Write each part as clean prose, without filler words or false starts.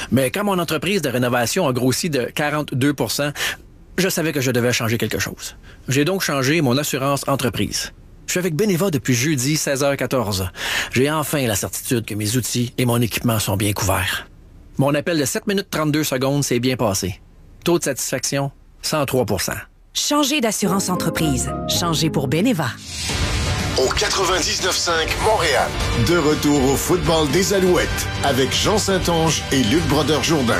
Mais quand mon entreprise de rénovation a grossi de 42 %, je savais que je devais changer quelque chose. J'ai donc changé mon assurance entreprise. Je suis avec Beneva depuis jeudi 16h14. J'ai enfin la certitude que mes outils et mon équipement sont bien couverts. Mon appel de 7 minutes 32 secondes s'est bien passé. Taux de satisfaction, 103 %. Changez d'assurance entreprise. Changez pour Beneva. Au 99.5 Montréal. De retour au football des Alouettes avec Jean Saint-Onge et Luc Brodeur-Jourdain.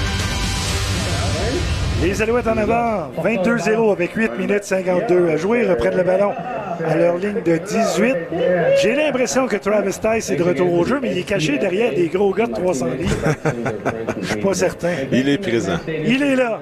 Les Alouettes en avant, 22-0 avec 8 minutes 52 à jouer, reprennent le ballon à leur ligne de 18. J'ai l'impression que Travis Tice est de retour au jeu, mais il est caché derrière des gros gars de 300 livres. Je suis pas certain. Il est présent. Il est là.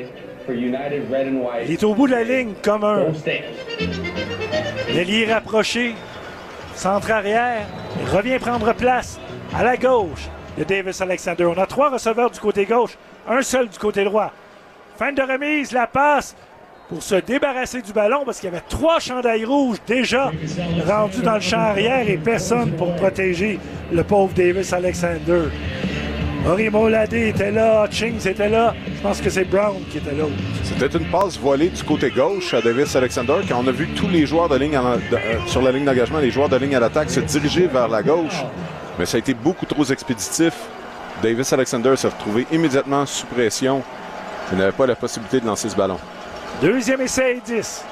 Il est au bout de la ligne comme un. L'ailier rapproché, centre arrière, il revient prendre place à la gauche de Davis Alexander. On a 3 receveurs du côté gauche, un seul du côté droit. Fin de remise, la passe pour se débarrasser du ballon parce qu'il y avait 3 chandails rouges déjà rendus dans le champ arrière et personne pour protéger le pauvre Davis Alexander. Orimo Ladé était là, Chings était là. Je pense que c'est Brown qui était là. C'était une passe voilée du côté gauche à Davis Alexander quand on a vu tous les joueurs de ligne sur la ligne d'engagement, les joueurs de ligne à l'attaque se diriger vers la gauche. Mais ça a été beaucoup trop expéditif. Davis Alexander s'est retrouvé immédiatement sous pression. Il n'avait pas la possibilité de lancer ce ballon. Deuxième essai et 10.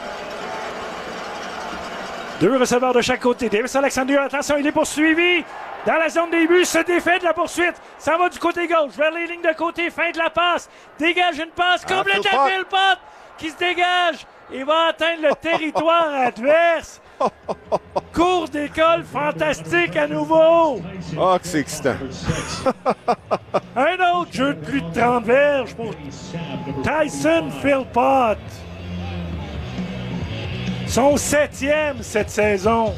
2 receveurs de chaque côté. Davis Alexander, attention, il est poursuivi. Dans la zone des buts, se défait de la poursuite. Ça va du côté gauche, vers les lignes de côté. Fin de la passe. Dégage une passe complète à Philpott qui se dégage et va atteindre le territoire adverse. Cours d'école fantastique à nouveau. Ah, que c'est excitant. Un autre jeu de plus de 30 verges pour Tyson Philpott. Son 7e cette saison.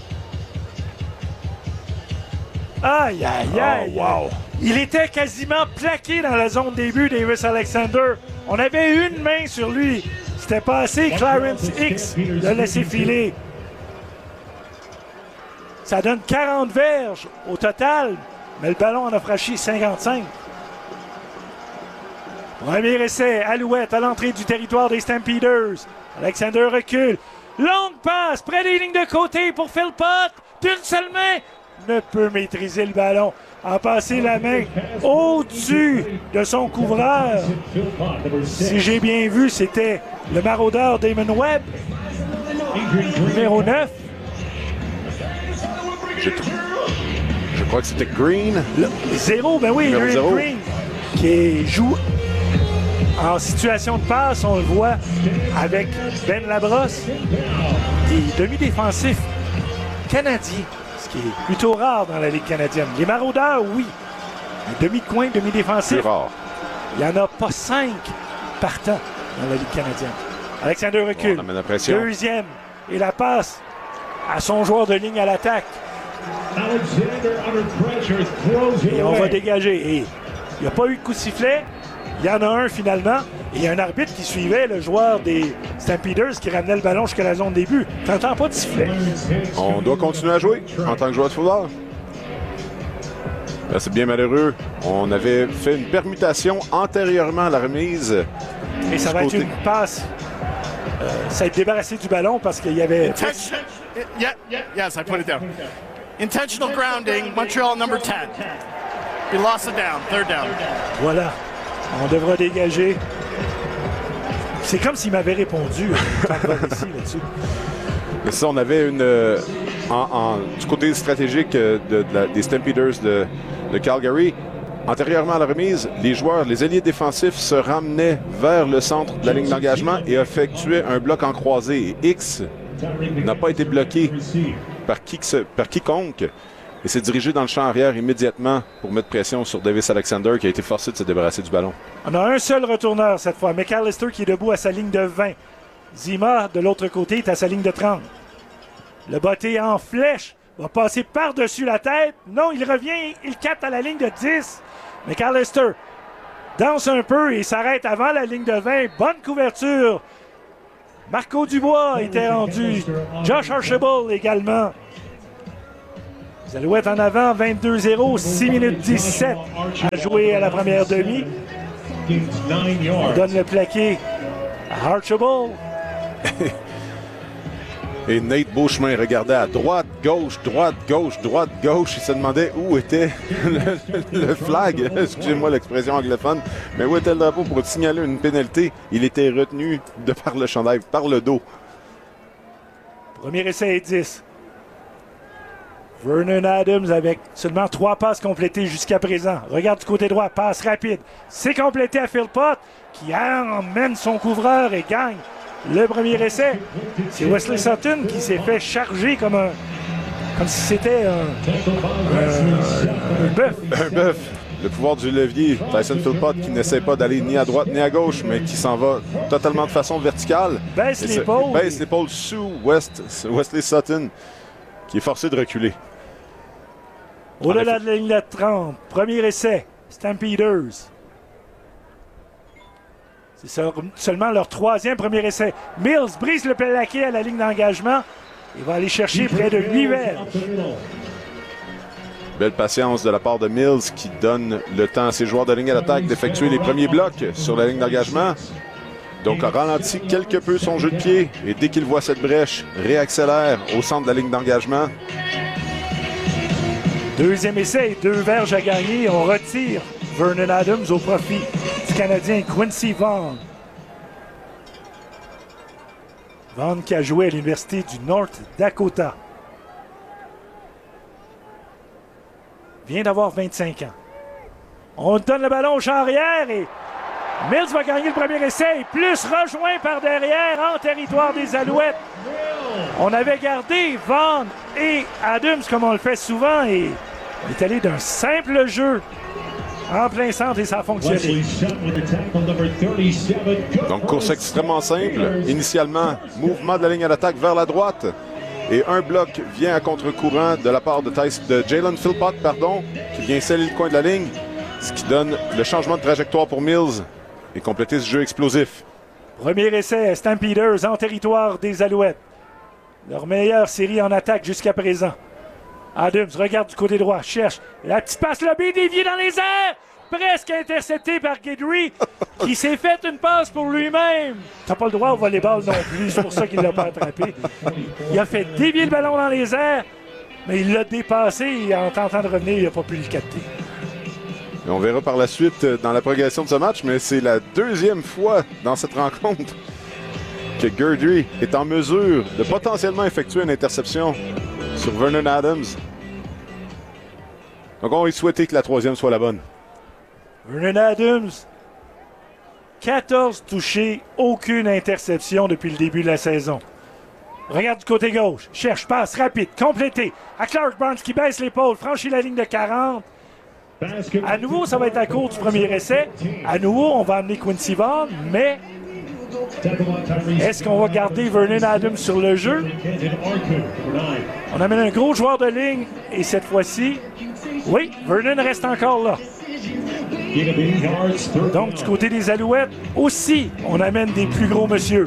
Aïe, aïe, aïe. Oh, wow. Il était quasiment plaqué dans la zone début, Davis Alexander. On avait une main sur lui. C'était pas assez. Clarence Hicks l'a laissé filer. Ça donne 40 verges au total, mais le ballon en a franchi 55. Premier essai, Alouette à l'entrée du territoire des Stampeders. Alexander recule. Longue passe, près des lignes de côté pour Philpott. D'une seule main, ne peut maîtriser le ballon. A passé la main au-dessus de son couvreur. Si j'ai bien vu, c'était le maraudeur Damon Webb, numéro 9. Je crois que c'était Green. 0, ben oui, Numéro Green, qui joue en situation de passe, on le voit avec Ben Labrosse, des demi-défensifs canadiens, ce qui est plutôt rare dans la Ligue canadienne. Les maraudeurs, oui. Un demi-coin, demi-défensif. Plus rare. Il n'y en a pas 5 partants dans la Ligue canadienne. Alexander recule. Bon, on amène la pression. Deuxième. Et la passe à son joueur de ligne à l'attaque. Et on va dégager. Et il n'y a pas eu de coup de sifflet. Il y en a un finalement. Et il y a un arbitre qui suivait le joueur des Stampeders qui ramenait le ballon jusqu'à la zone des buts. Tu n'entends pas de sifflet. On doit continuer à jouer en tant que joueur de football. Là, c'est bien malheureux. On avait fait une permutation antérieurement à la remise. Et ça va être une passe. Ça va être débarrassé du ballon parce qu'il y avait... Yes, I put it down. Intentional grounding, Montreal number 10. He lost it down, third down. Voilà. On devra dégager. C'est comme s'il m'avait répondu ici, là-dessus. Mais ça, on avait une... du côté stratégique des Stampeders de Calgary, antérieurement à la remise, les joueurs, les ailiers défensifs se ramenaient vers le centre de la ligne d'engagement et effectuaient un bloc en croisée. Et X n'a pas été bloqué par quiconque et s'est dirigé dans le champ arrière immédiatement pour mettre pression sur Davis Alexander qui a été forcé de se débarrasser du ballon. On a un seul retourneur cette fois. McAllister qui est debout à sa ligne de 20. Zima, de l'autre côté, est à sa ligne de 30. Le botté en flèche va passer par-dessus la tête. Non, il revient, il capte à la ligne de 10. McAllister danse un peu et s'arrête avant la ligne de 20. Bonne couverture. Marco Dubois était rendu. Josh Archibald également. Les Alouettes en avant, 22-0, 6 minutes 17 à jouer à la première demi. On donne le plaqué à Archibald. Et Nate Beauchemin regardait à droite, gauche, droite, gauche, droite, gauche. Il se demandait où était le flag. Excusez-moi l'expression anglophone. Mais où était le drapeau pour signaler une pénalité? Il était retenu de par le chandail, par le dos. Premier essai et 10. Vernon Adams avec seulement 3 passes complétées jusqu'à présent. Regarde du côté droit, passe rapide. C'est complété à Philpott qui emmène son couvreur et gagne le premier essai. C'est Wesley Sutton qui s'est fait charger comme si c'était un bœuf. Un bœuf. Le pouvoir du levier. Tyson Philpott qui n'essaie pas d'aller ni à droite ni à gauche, mais qui s'en va totalement de façon verticale. Baisse l'épaule. Baisse l'épaule sous Wesley Sutton qui est forcé de reculer. Au-delà de la ligne de 30, premier essai, Stampeders. C'est seulement leur 3e premier essai. Mills brise le plaqué à la ligne d'engagement. Il va aller chercher près de 8 verges. Belle patience de la part de Mills qui donne le temps à ses joueurs de ligne à l'attaque d'effectuer les premiers blocs sur la ligne d'engagement. Donc, a ralenti quelque peu son jeu de pied et dès qu'il voit cette brèche, réaccélère au centre de la ligne d'engagement. Deuxième essai, 2 verges à gagner. On retire Vernon Adams au profit du Canadien Quincy Vaughn. Vaughn qui a joué à l'Université du North Dakota. Vient d'avoir 25 ans. On donne le ballon au champ arrière et Mills va gagner le premier essai, plus rejoint par derrière en territoire des Alouettes. On avait gardé Vaughn et Adams comme on le fait souvent et on est allé d'un simple jeu en plein centre et ça a fonctionné. Donc, course extrêmement simple. Initialement, mouvement de la ligne à l'attaque vers la droite. Et un bloc vient à contre-courant de la part de Jalen Philpott, qui vient sceller le coin de la ligne, ce qui donne le changement de trajectoire pour Mills et compléter ce jeu explosif. Premier essai, Stampeders en territoire des Alouettes. Leur meilleure série en attaque jusqu'à présent. Adams regarde du côté droit, cherche la petite passe lobby déviée dans les airs, presque interceptée par Guidry, qui s'est fait une passe pour lui-même. T'as pas le droit au volleyball non plus, c'est pour ça qu'il l'a pas attrapé. Il a fait dévier le ballon dans les airs, mais il l'a dépassé et en tentant de revenir, il n'a pas pu le capter. Et on verra par la suite dans la progression de ce match, mais c'est la 2e fois dans cette rencontre que Guidry est en mesure de potentiellement effectuer une interception sur Vernon Adams. Donc on va souhaiter que la 3e soit la bonne. Vernon Adams, 14 touchés, aucune interception depuis le début de la saison. Regarde du côté gauche, cherche, passe rapide, complété à Clark Barnes qui baisse l'épaule, franchit la ligne de 40. À nouveau, ça va être à cause du premier essai. À nouveau, on va amener Quincy Vaughn, mais est-ce qu'on va garder Vernon Adams sur le jeu? On amène un gros joueur de ligne et cette fois-ci, oui, Vernon reste encore là. Donc, du côté des Alouettes, aussi, on amène des plus gros monsieur.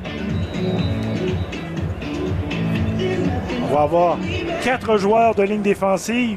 On va avoir 4 joueurs de ligne défensive.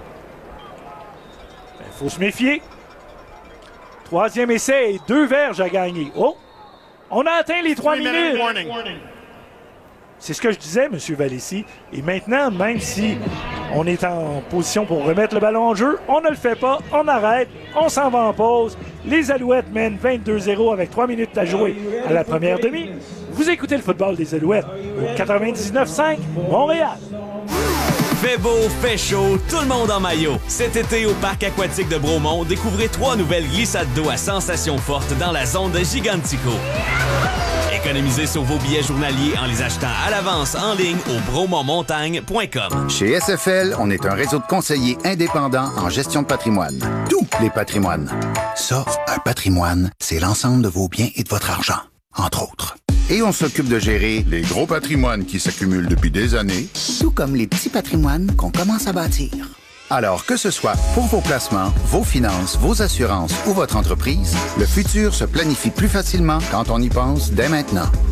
Il faut se méfier. 3e essai et 2 verges à gagner. Oh! On a atteint les 3 minutes. C'est ce que je disais, M. Valesi. Et maintenant, même si on est en position pour remettre le ballon en jeu, on ne le fait pas, on arrête, on s'en va en pause. Les Alouettes mènent 22-0 avec 3 minutes à jouer à la première demi. Vous écoutez le football des Alouettes au 99.5 Montréal. Fait beau, fait chaud, tout le monde en maillot. Cet été, au parc aquatique de Bromont, découvrez 3 nouvelles glissades d'eau à sensations fortes dans la zone de Gigantico. Économisez sur vos billets journaliers en les achetant à l'avance en ligne au bromontmontagne.com. Chez SFL, on est un réseau de conseillers indépendants en gestion de patrimoine. Tous les patrimoines. Ça, un patrimoine, c'est l'ensemble de vos biens et de votre argent, entre autres. Et on s'occupe de gérer les gros patrimoines qui s'accumulent depuis des années, tout comme les petits patrimoines qu'on commence à bâtir. Alors que ce soit pour vos placements, vos finances, vos assurances ou votre entreprise, le futur se planifie plus facilement quand on y pense dès maintenant.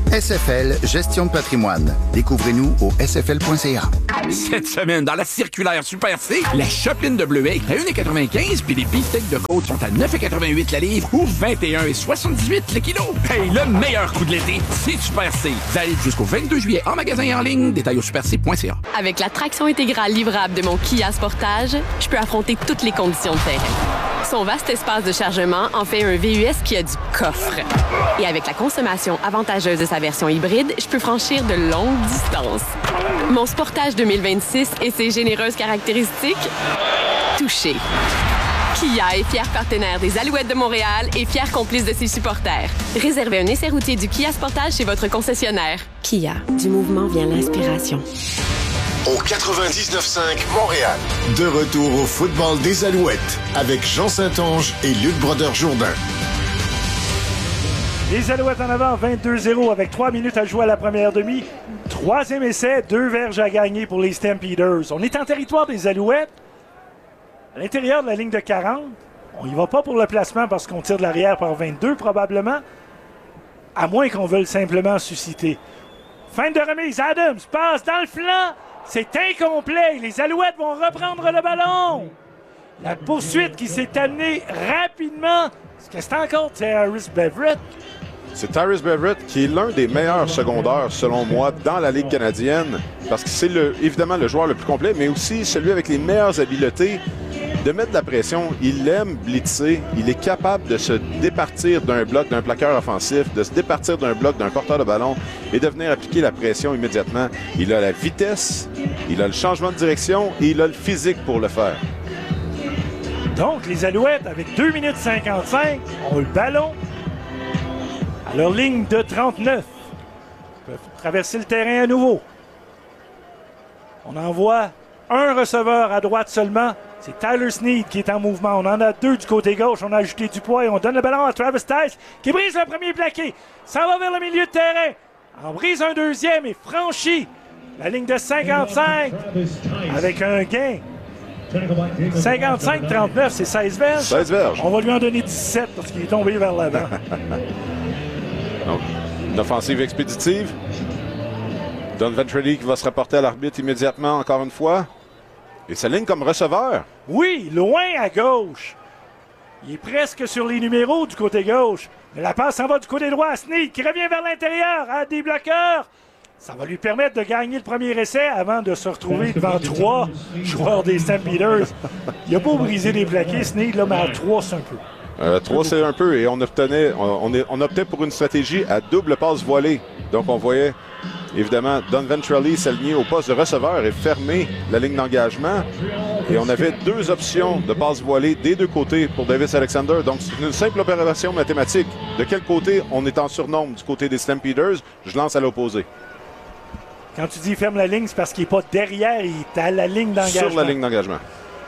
SFL Gestion de patrimoine. Découvrez-nous au sfl.ca. Cette semaine, dans la circulaire Super C, la chopine de bleuet à 1,95 puis les beefsteaks de côte sont à 9,88 la livre ou 21,78 le kilo. Hey, le meilleur coup de l'été, c'est Super C. Valide jusqu'au 22 juillet en magasin et en ligne. Détail au superc.ca. Avec la traction intégrale livrable de mon Kia Sportage, je peux affronter toutes les conditions de terrain. Son vaste espace de chargement en fait un VUS qui a du coffre. Et avec la consommation avantageuse de sa version hybride, je peux franchir de longues distances. Mon Sportage 2026 et ses généreuses caractéristiques, touché. Kia est fier partenaire des Alouettes de Montréal et fier complice de ses supporters. Réservez un essai routier du Kia Sportage chez votre concessionnaire. Kia, du mouvement vient l'inspiration. Au 99.5 Montréal. De retour au football des Alouettes avec Jean Saint-Onge et Luc Brodeur-Jourdain. Les Alouettes en avant, 22-0 avec 3 minutes à jouer à la première demi. Troisième essai, 2 verges à gagner pour les Stampeders. On est en territoire des Alouettes, à l'intérieur de la ligne de 40. On y va pas pour le placement parce qu'on tire de l'arrière par 22 probablement, à moins qu'on veuille simplement susciter. Fin de remise, Adams passe dans le flanc. C'est incomplet. Les Alouettes vont reprendre le ballon. La poursuite qui s'est amenée rapidement. Est-ce que c'est encore Tyrus Beverett? C'est Tyrus Beverett qui est l'un des meilleurs secondaires, selon moi, dans la Ligue canadienne. Parce que c'est évidemment le joueur le plus complet, mais aussi celui avec les meilleures habiletés de mettre de la pression. Il aime blitzer. Il est capable de se départir d'un bloc, d'un plaqueur offensif, de se départir d'un bloc, d'un porteur de ballon et de venir appliquer la pression immédiatement. Il a la vitesse, il a le changement de direction et il a le physique pour le faire. Donc, les Alouettes, avec 2 minutes 55, ont le ballon à leur ligne de 39. Ils peuvent traverser le terrain à nouveau. On envoie un receveur à droite seulement. C'est Tyler Snead qui est en mouvement. On en a 2 du côté gauche. On a ajouté du poids et on donne le ballon à Travis Tice qui brise le premier plaqué. Ça va vers le milieu de terrain. En brise un deuxième et franchit la ligne de 55 avec un gain. 55-39, c'est 16 verges. 16 verges. On va lui en donner 17 parce qu'il est tombé vers l'avant. Donc, une offensive expéditive. Don Ventrelli qui va se rapporter à l'arbitre immédiatement, encore une fois. Et s'aligne comme receveur. Oui, loin à gauche. Il est presque sur les numéros du côté gauche. Mais la passe s'en va du côté droit à Snead qui revient vers l'intérieur à des bloqueurs. Ça va lui permettre de gagner le premier essai avant de se retrouver devant 3 joueurs des Stampeders. Il n'a pas brisé des plaqués, Snead, là, mais à 3, c'est un peu. 3, c'est un peu. Et on optait pour une stratégie à double passe voilée. Donc, on voyait évidemment Don Ventrelli s'aligner au poste de receveur et fermer la ligne d'engagement. Et on avait 2 options de passe voilée des 2 côtés pour Davis Alexander. Donc, c'est une simple opération mathématique. De quel côté on est en surnombre? Du côté des Stampeders, je lance à l'opposé. Quand tu dis ferme la ligne, c'est parce qu'il n'est pas derrière, il est à la ligne d'engagement. Sur la ligne d'engagement.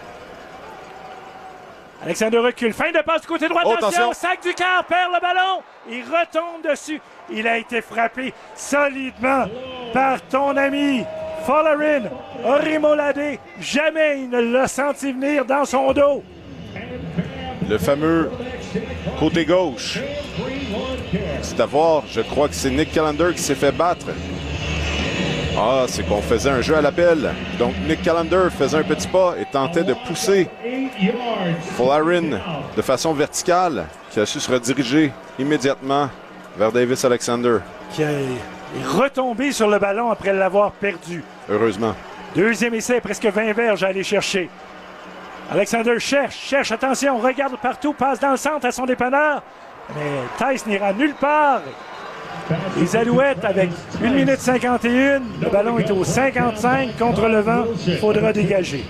Alexander recule. Fin de passe du côté droit. Attention, sac du quart, perd le ballon. Il retombe dessus. Il a été frappé solidement par ton ami Follerin. Orimolade. Jamais il ne l'a senti venir dans son dos. Le fameux côté gauche. C'est à voir. Je crois que c'est Nick Callender qui s'est fait battre. Ah, c'est qu'on faisait un jeu à l'appel. Donc, Nick Callender faisait un petit pas et tentait de pousser Follerin de façon verticale, qui a su se rediriger immédiatement vers Davis Alexander. Qui est retombé sur le ballon après l'avoir perdu. Heureusement. Deuxième essai, presque 20 verges à aller chercher. Alexander cherche, attention, regarde partout, passe dans le centre à son dépanneur. Mais Tice n'ira nulle part. Les Alouettes avec 1 minute 51. Le ballon est au 55 contre le vent. Il faudra dégager.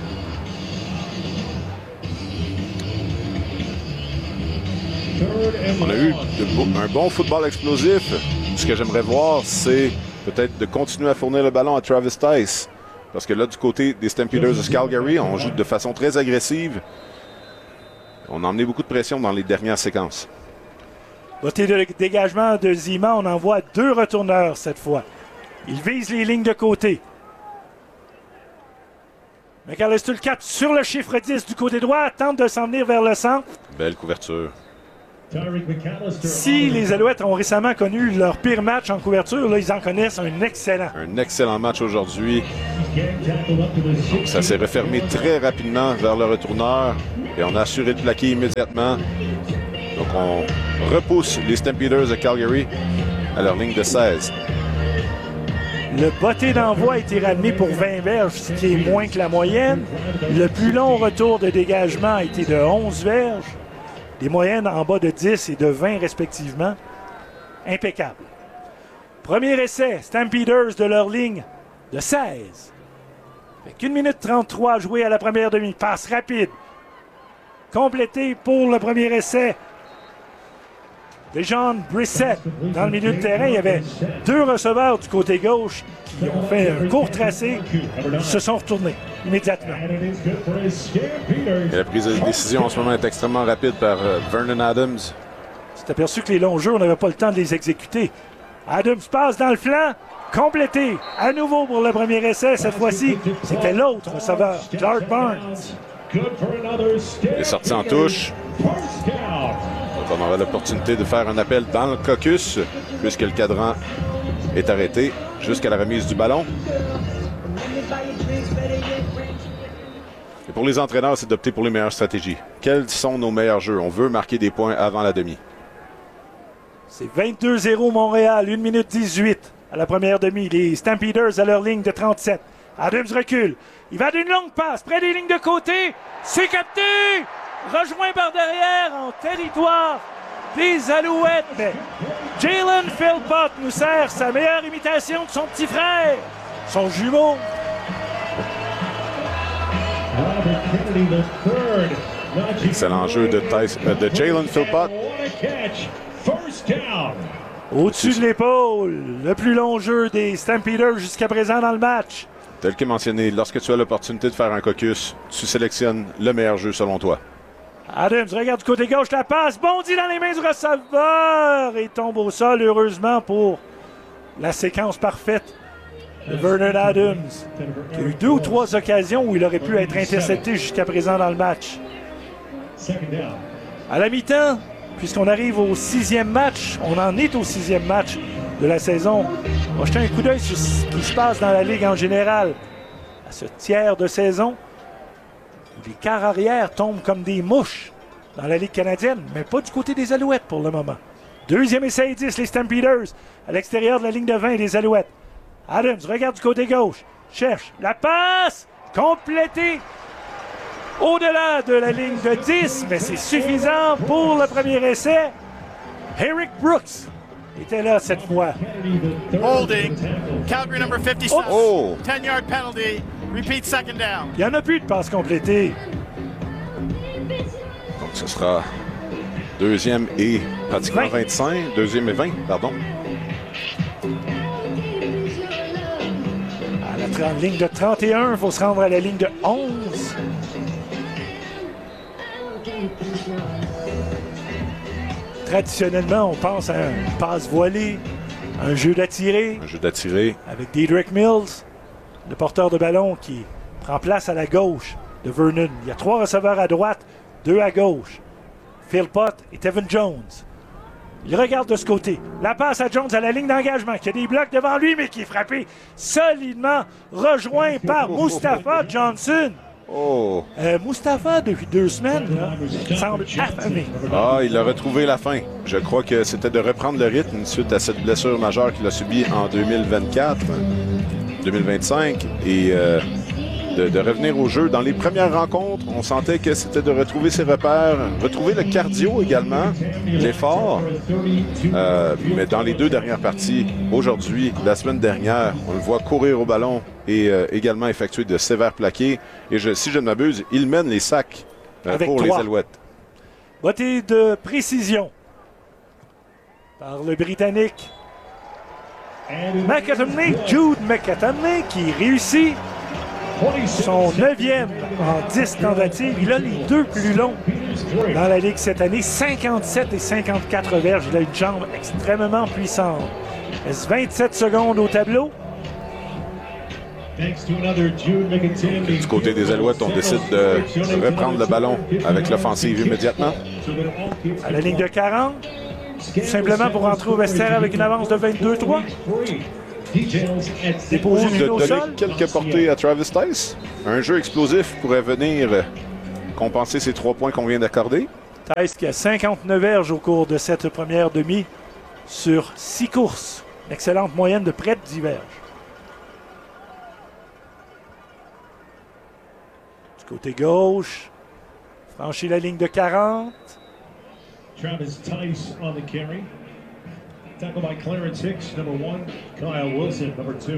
On a eu un bon football explosif. Ce que j'aimerais voir, c'est peut-être de continuer à fournir le ballon à Travis Tice. Parce que là, du côté des Stampeders de Calgary, on joue de façon très agressive. On a emmené beaucoup de pression dans les dernières séquences. Côté de dégagement de Zima, on envoie 2 retourneurs cette fois. Il vise les lignes de côté. McAllister capte sur le chiffre 10 du côté droit, tente de s'en venir vers le centre. Belle couverture. Si les Alouettes ont récemment connu leur pire match en couverture, là, ils en connaissent un excellent. Un excellent match aujourd'hui. Donc, ça s'est refermé très rapidement vers le retourneur et on a assuré de plaquer immédiatement. Donc, on repousse les Stampeders de Calgary à leur ligne de 16. Le botté d'envoi a été ramené pour 20 verges, ce qui est moins que la moyenne. Le plus long retour de dégagement a été de 11 verges. Des moyennes en bas de 10 et de 20 respectivement. Impeccable. Premier essai, Stampeders de leur ligne de 16. Avec 1 minute 33 à jouer à la première demi. Passe rapide. Complété pour le premier essai. Dejon Brissett, dans le milieu de terrain, il y avait 2 receveurs du côté gauche qui ont fait un court tracé, se sont retournés immédiatement. Et la prise de décision en ce moment est extrêmement rapide par Vernon Adams. C'est aperçu que les longs jeux, on n'avait pas le temps de les exécuter. Adams passe dans le flanc, complété à nouveau pour le premier essai. Cette fois-ci, c'était l'autre receveur, Clark Barnes. Il est sorti en touche. Donc on aura l'opportunité de faire un appel dans le caucus puisque le cadran est arrêté jusqu'à la remise du ballon. Et pour les entraîneurs, c'est d'opter pour les meilleures stratégies. Quels sont nos meilleurs jeux? On veut marquer des points avant la demi. C'est 22-0 Montréal, 1 minute 18 à la première demi. Les Stampeders à leur ligne de 37. Adams recule. Il va d'une longue passe près des lignes de côté. C'est capté! Rejoint par derrière en territoire des Alouettes. Mais Jalen Philpott nous sert sa meilleure imitation de son petit frère, son jumeau. Excellent jeu de Jalen Philpott. Au-dessus de l'épaule, le plus long jeu des Stampeders jusqu'à présent dans le match. Tel que mentionné, lorsque tu as l'opportunité de faire un caucus, tu sélectionnes le meilleur jeu selon toi. Adams regarde du côté gauche, la passe, bondit dans les mains du receveur et tombe au sol, heureusement pour la séquence parfaite de Vernon Adams, qui a eu 2 ou 3 occasions où il aurait pu être intercepté jusqu'à présent dans le match. À la mi-temps, puisqu'on arrive au 6e match, on en est au 6e match de la saison, on va jeter un coup d'œil sur ce qui se passe dans la Ligue en général. À ce tiers de saison, les quarts arrière tombent comme des mouches dans la Ligue canadienne, mais pas du côté des Alouettes pour le moment. 2e essai et 10, les Stampeders à l'extérieur de la ligne de 20 des Alouettes. Adams regarde du côté gauche, cherche la passe, complétée au-delà de la ligne de 10, mais c'est suffisant pour le premier essai. Eric Brooks était là cette fois. Holding, Calgary number 57, 10-yard penalty. Repeat second down. Il n'y en a plus de passe complétée. Donc ce sera 2e et pratiquement 25. 2e et 20, pardon. À la ligne de 31, il faut se rendre à la ligne de 11. Traditionnellement, on pense à un passe voilé, un jeu d'attirer. Un jeu d'attirer. Avec Dedrick Mills, le porteur de ballon qui prend place à la gauche de Vernon. Il y a 3 receveurs à droite, 2 à gauche. Philpott et Tevin Jones. Il regarde de ce côté. La passe à Jones à la ligne d'engagement, qui a des blocs devant lui, mais qui est frappé solidement, rejoint par Mustafa Johnson. Mustafa, depuis 2 semaines, là, semble affamé. Il a retrouvé la fin. Je crois que c'était de reprendre le rythme suite à cette blessure majeure qu'il a subie en 2024-2025 et de revenir au jeu. Dans les premières rencontres, on sentait que c'était de retrouver ses repères, retrouver le cardio également, l'effort. Mais dans les 2 dernières parties, aujourd'hui, la semaine dernière, on le voit courir au ballon et également effectuer de sévères plaqués. Et si je ne m'abuse, il mène les sacs pour 3. Les Alouettes. Botté de précision par le Britannique Jude McAtamney, qui réussit son 9e en 10 tentatives. Il a les 2 plus longs dans la Ligue cette année, 57 et 54 verges. Il a une jambe extrêmement puissante. Il reste 27 secondes au tableau. Du côté des Alouettes, on décide de reprendre le ballon avec l'offensive immédiatement. À la ligne de 40, tout simplement pour rentrer au vestiaire avec une avance de 22-3. Déposer De une au donner sol. quelques portées à Travis Tice. Un jeu explosif pourrait venir compenser ces 3 points qu'on vient d'accorder. Tice qui a 59 verges au cours de cette première demi sur 6 courses. Excellente moyenne de près de 10 verges. Du côté gauche, franchit la ligne de 40. Travis Tice on the carry. Tackle by Clarence Hicks, number 1. Kyle Wilson, number 2.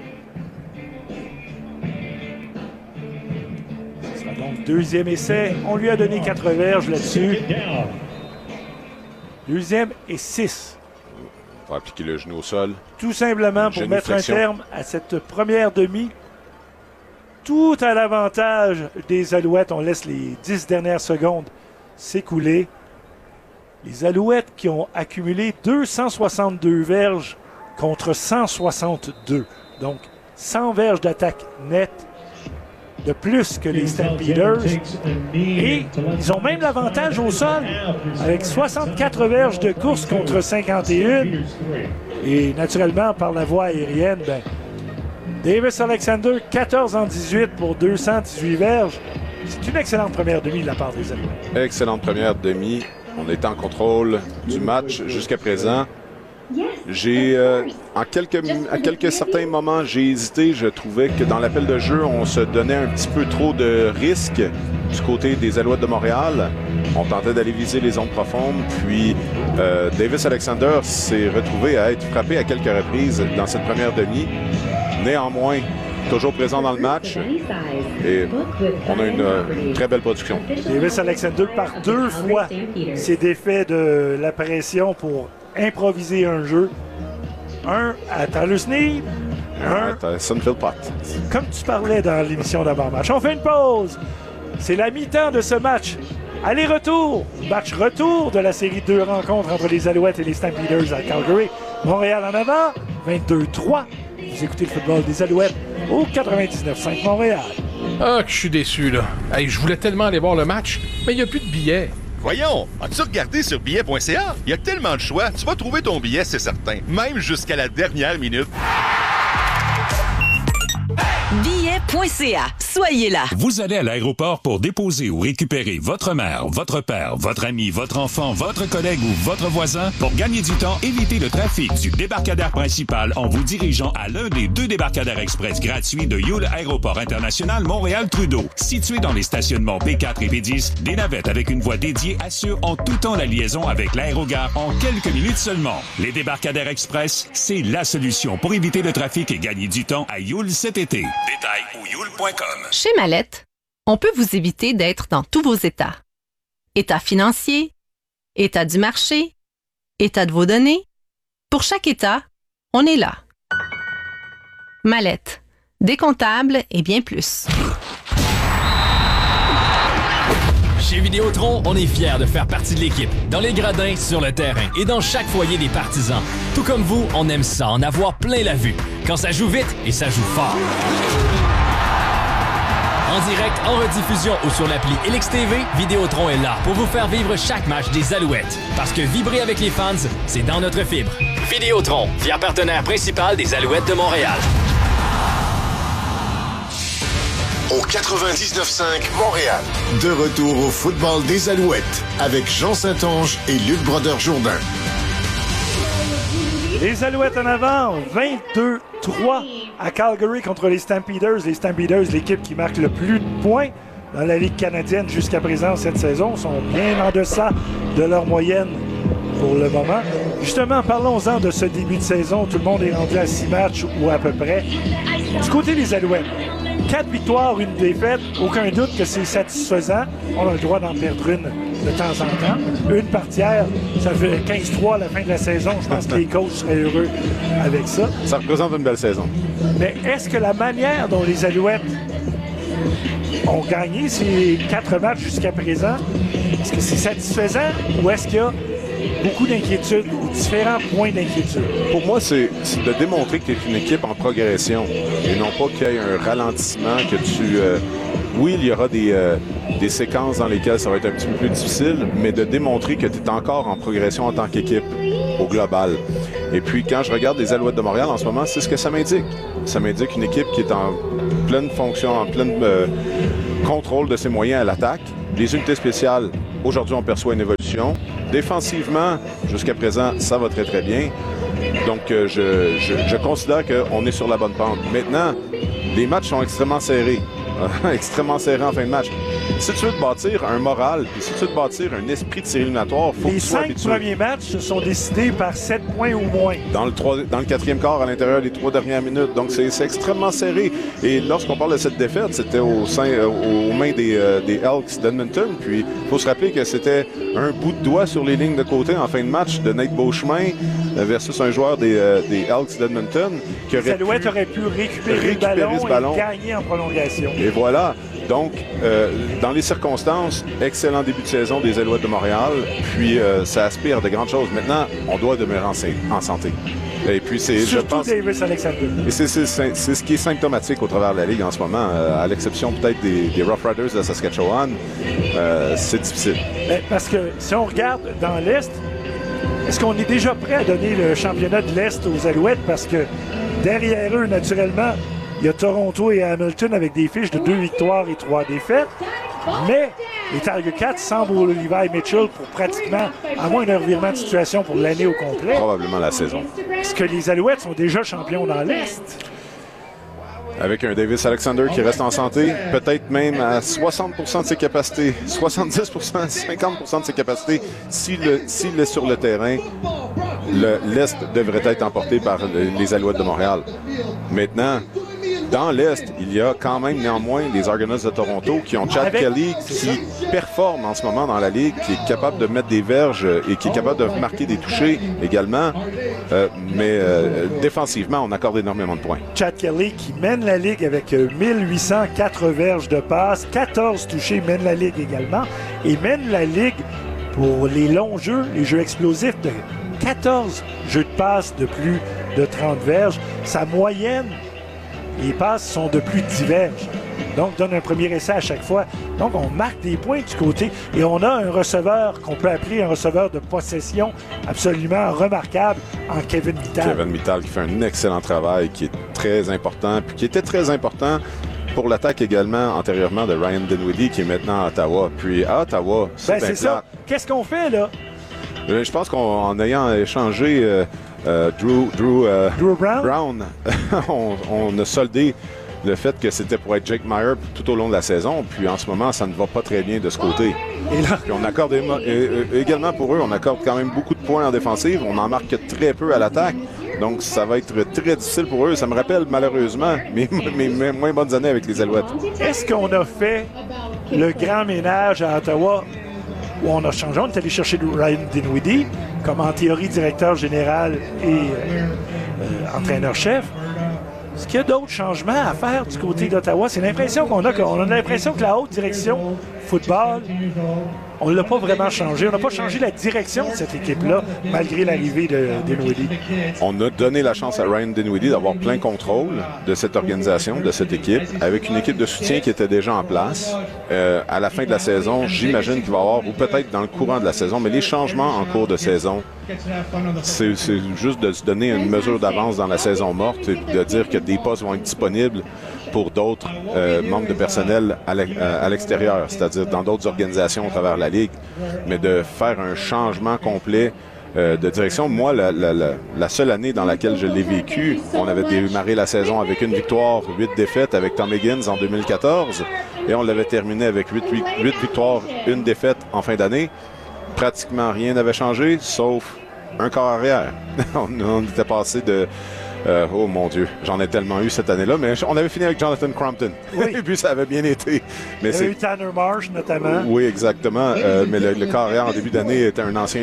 Ce sera donc deuxième essai. On lui a donné 4 verges là-dessus. Deuxième et 6. On va appliquer le genou au sol. Tout simplement pour mettre un terme à cette première demi. Tout à l'avantage des Alouettes. On laisse les 10 dernières secondes s'écouler. Les Alouettes qui ont accumulé 262 verges contre 162. Donc, 100 verges d'attaque nette de plus que les Stampeders. Et ils ont même l'avantage au sol avec 64 verges de course contre 51. Et naturellement, par la voie aérienne, Davis Alexander, 14 en 18 pour 218 verges. C'est une excellente première demi de la part des Alouettes. Excellente première demi. On est en contrôle du match jusqu'à présent. J'ai, à quelques certains moments, j'ai hésité. Je trouvais que dans l'appel de jeu, on se donnait un petit peu trop de risques du côté des Alouettes de Montréal. On tentait d'aller viser les zones profondes. Puis, Davis Alexander s'est retrouvé à être frappé à quelques reprises dans cette première demi. Néanmoins, toujours présent dans le match. Et on a une très belle production. Davis Alexander, par 2 fois, s'est défait de la pression pour improviser un jeu. Un à Tyler Snead, un à Sunfield Pot. Comme tu parlais dans l'émission d'avant-match. On fait une pause. C'est la mi-temps de ce match. Aller-retour. Match retour de la série de 2 rencontres entre les Alouettes et les Stampeders à Calgary. Montréal en avant, 22-3. Vous écoutez le football des Alouettes au 99.5 Montréal. Ah, que je suis déçu, là. Hey, je voulais tellement aller voir le match, mais il n'y a plus de billets. Voyons, as-tu regardé sur billet.ca? Il y a tellement de choix, tu vas trouver ton billet, c'est certain. Même jusqu'à la dernière minute. Billet.ca. Soyez là. Vous allez à l'aéroport pour déposer ou récupérer votre mère, votre père, votre ami, votre enfant, votre collègue ou votre voisin. Pour gagner du temps, évitez le trafic du débarcadère principal en vous dirigeant à l'un des 2 débarcadères express gratuits de Yule Aéroport International Montréal-Trudeau. Situé dans les stationnements P4 et P10, des navettes avec une voie dédiée assurent en tout temps la liaison avec l'aérogare en quelques minutes seulement. Les débarcadères express, c'est la solution pour éviter le trafic et gagner du temps à Yule cet été. Détails au yule.com. Chez Mallette, on peut vous éviter d'être dans tous vos états. État financier, état du marché, état de vos données. Pour chaque état, on est là. Mallette, décomptable et bien plus. Chez Vidéotron, on est fiers de faire partie de l'équipe, dans les gradins, sur le terrain et dans chaque foyer des partisans. Tout comme vous, on aime ça, en avoir plein la vue. Quand ça joue vite et ça joue fort. En direct, en rediffusion ou sur l'appli LXTV, Vidéotron est là pour vous faire vivre chaque match des Alouettes. Parce que vibrer avec les fans, c'est dans notre fibre. Vidéotron, fier partenaire principal des Alouettes de Montréal. Au 99.5 Montréal. De retour au football des Alouettes avec Jean Saint-Onge et Luc Brodeur-Jourdain. Les Alouettes en avant, 22-3 à Calgary contre les Stampeders. Les Stampeders, l'équipe qui marque le plus de points dans la Ligue canadienne jusqu'à présent cette saison, sont bien en deçà de leur moyenne pour le moment. Justement, parlons-en de ce début de saison. Tout le monde est rendu à 6 matchs ou à peu près. Du côté des Alouettes, 4 victoires, 1 défaite. Aucun doute que c'est satisfaisant. On a le droit d'en perdre une de temps en temps. Une par tiers, ça fait 15-3 à la fin de la saison. Je pense que les coachs seraient heureux avec ça. Ça représente une belle saison. Mais est-ce que la manière dont les Alouettes ont gagné ces 4 matchs jusqu'à présent, est-ce que c'est satisfaisant ou est-ce qu'il y a beaucoup d'inquiétudes ou différents points d'inquiétude? Pour moi, c'est c'est de démontrer que tu es une équipe en progression et non pas qu'il y ait un ralentissement, que tu... oui, il y aura des séquences dans lesquelles ça va être un petit peu plus difficile, mais de démontrer que tu es encore en progression en tant qu'équipe au global. Et puis, quand je regarde les Alouettes de Montréal en ce moment, c'est ce que ça m'indique. Ça m'indique une équipe qui est en pleine fonction, en plein contrôle de ses moyens à l'attaque. Les unités spéciales, aujourd'hui, on perçoit une évolution. Défensivement, jusqu'à présent, ça va très, très bien. Donc, je considère qu'on est sur la bonne pente. Maintenant, les matchs sont extrêmement serrés. Extrêmement serrés en fin de match. Si tu veux te bâtir un moral, puis si tu veux te bâtir un esprit de série éliminatoire, il faut que tu sois habitué. Les 5 premiers matchs se sont décidés par 7 points ou moins. Dans le 4e quart, à l'intérieur des 3 dernières minutes. Donc, c'est extrêmement serré. Et lorsqu'on parle de cette défaite, c'était aux mains des Elks d'Edmonton. Puis, il faut se rappeler que c'était un bout de doigt sur les lignes de côté en fin de match de Nate Beauchemin versus un joueur des Elks d'Edmonton qui aurait pu récupérer ce ballon et gagner en prolongation. Et voilà. Donc, dans les circonstances, excellent début de saison des Alouettes de Montréal. Puis, ça aspire à de grandes choses. Maintenant, on doit demeurer en santé. Et puis, je pense... Davis Alexander. Et c'est ce qui est symptomatique au travers de la Ligue en ce moment. À l'exception peut-être des Rough Riders de Saskatchewan, c'est difficile. Mais parce que si on regarde dans l'Est, est-ce qu'on est déjà prêt à donner le championnat de l'Est aux Alouettes? Parce que derrière eux, naturellement, il y a Toronto et Hamilton avec des fiches de 2 victoires et 3 défaites. Mais les Tiger Cats semblent au Levi Mitchell pour pratiquement, à moins d'un revirement de situation pour l'année au complet. Probablement la saison. Est-ce que les Alouettes sont déjà champions dans l'Est? Avec un Davis Alexander qui reste en santé, peut-être même à 60% de ses capacités, 70%, 50% de ses capacités, s'il est sur le terrain, l'Est devrait être emporté par les Alouettes de Montréal. Maintenant, dans l'Est, il y a quand même néanmoins les Argonauts de Toronto qui ont Chad Kelly qui performe en ce moment dans la Ligue, qui est capable de mettre des verges et qui est capable de marquer des touchés également. Mais défensivement, on accorde énormément de points. Chad Kelly qui mène la Ligue avec 1804 verges de passe, 14 touchés, mène la Ligue également et mène la Ligue pour les longs jeux, les jeux explosifs de 14 jeux de passe de plus de 30 verges. Sa moyenne, les passes sont de plus de 10 verges. Donc, donne un premier essai à chaque fois. Donc, on marque des points du côté. Et on a un receveur qu'on peut appeler un receveur de possession absolument remarquable en Kevin Mittal. Kevin Mittal qui fait un excellent travail, qui est très important, puis qui était très important pour l'attaque également antérieurement de Ryan Dinwiddie, qui est maintenant à Ottawa. Puis à Ottawa, c'est ça. Qu'est-ce qu'on fait, là? Je pense qu'en ayant échangé... Drew Brown, on a soldé le fait que c'était pour être Jake Meyer tout au long de la saison. Puis en ce moment, ça ne va pas très bien de ce côté. Et là... Puis on accorde également pour eux, on accorde quand même beaucoup de points en défensive. On en marque très peu à l'attaque. Donc ça va être très difficile pour eux. Ça me rappelle malheureusement mes moins bonnes années avec les Alouettes. Est-ce qu'on a fait le grand ménage à Ottawa où on a changé? On est allé chercher Ryan Dinwiddie comme en théorie directeur général et entraîneur-chef. Est-ce qu'il y a d'autres changements à faire du côté d'Ottawa? C'est l'impression qu'on a. On a l'impression que la haute direction football, on ne l'a pas vraiment changé. On n'a pas changé la direction de cette équipe-là, malgré l'arrivée de Dinwiddie. On a donné la chance à Ryan Dinwiddie d'avoir plein contrôle de cette organisation, de cette équipe, avec une équipe de soutien qui était déjà en place. À la fin de la saison, j'imagine qu'il va y avoir, ou peut-être dans le courant de la saison, mais les changements en cours de saison, c'est juste de se donner une mesure d'avance dans la saison morte et de dire que des postes vont être disponibles pour d'autres membres de personnel à l'extérieur, c'est-à-dire dans d'autres organisations à travers la Ligue, mais de faire un changement complet de direction. Moi, la seule année dans laquelle je l'ai vécu, on avait démarré la saison avec 1 victoire, 8 défaites avec Tom Higgins en 2014, et on l'avait terminé avec 8 victoires, 1 défaite en fin d'année. Pratiquement rien n'avait changé, sauf un corps arrière. on était passé de... oh mon Dieu, j'en ai tellement eu cette année-là, mais on avait fini avec Jonathan Crompton. Oui. Et puis ça avait bien été. Mais il y a eu Tanner Marsh notamment. Oui, exactement. Mais le corps arrière en début d'année était un ancien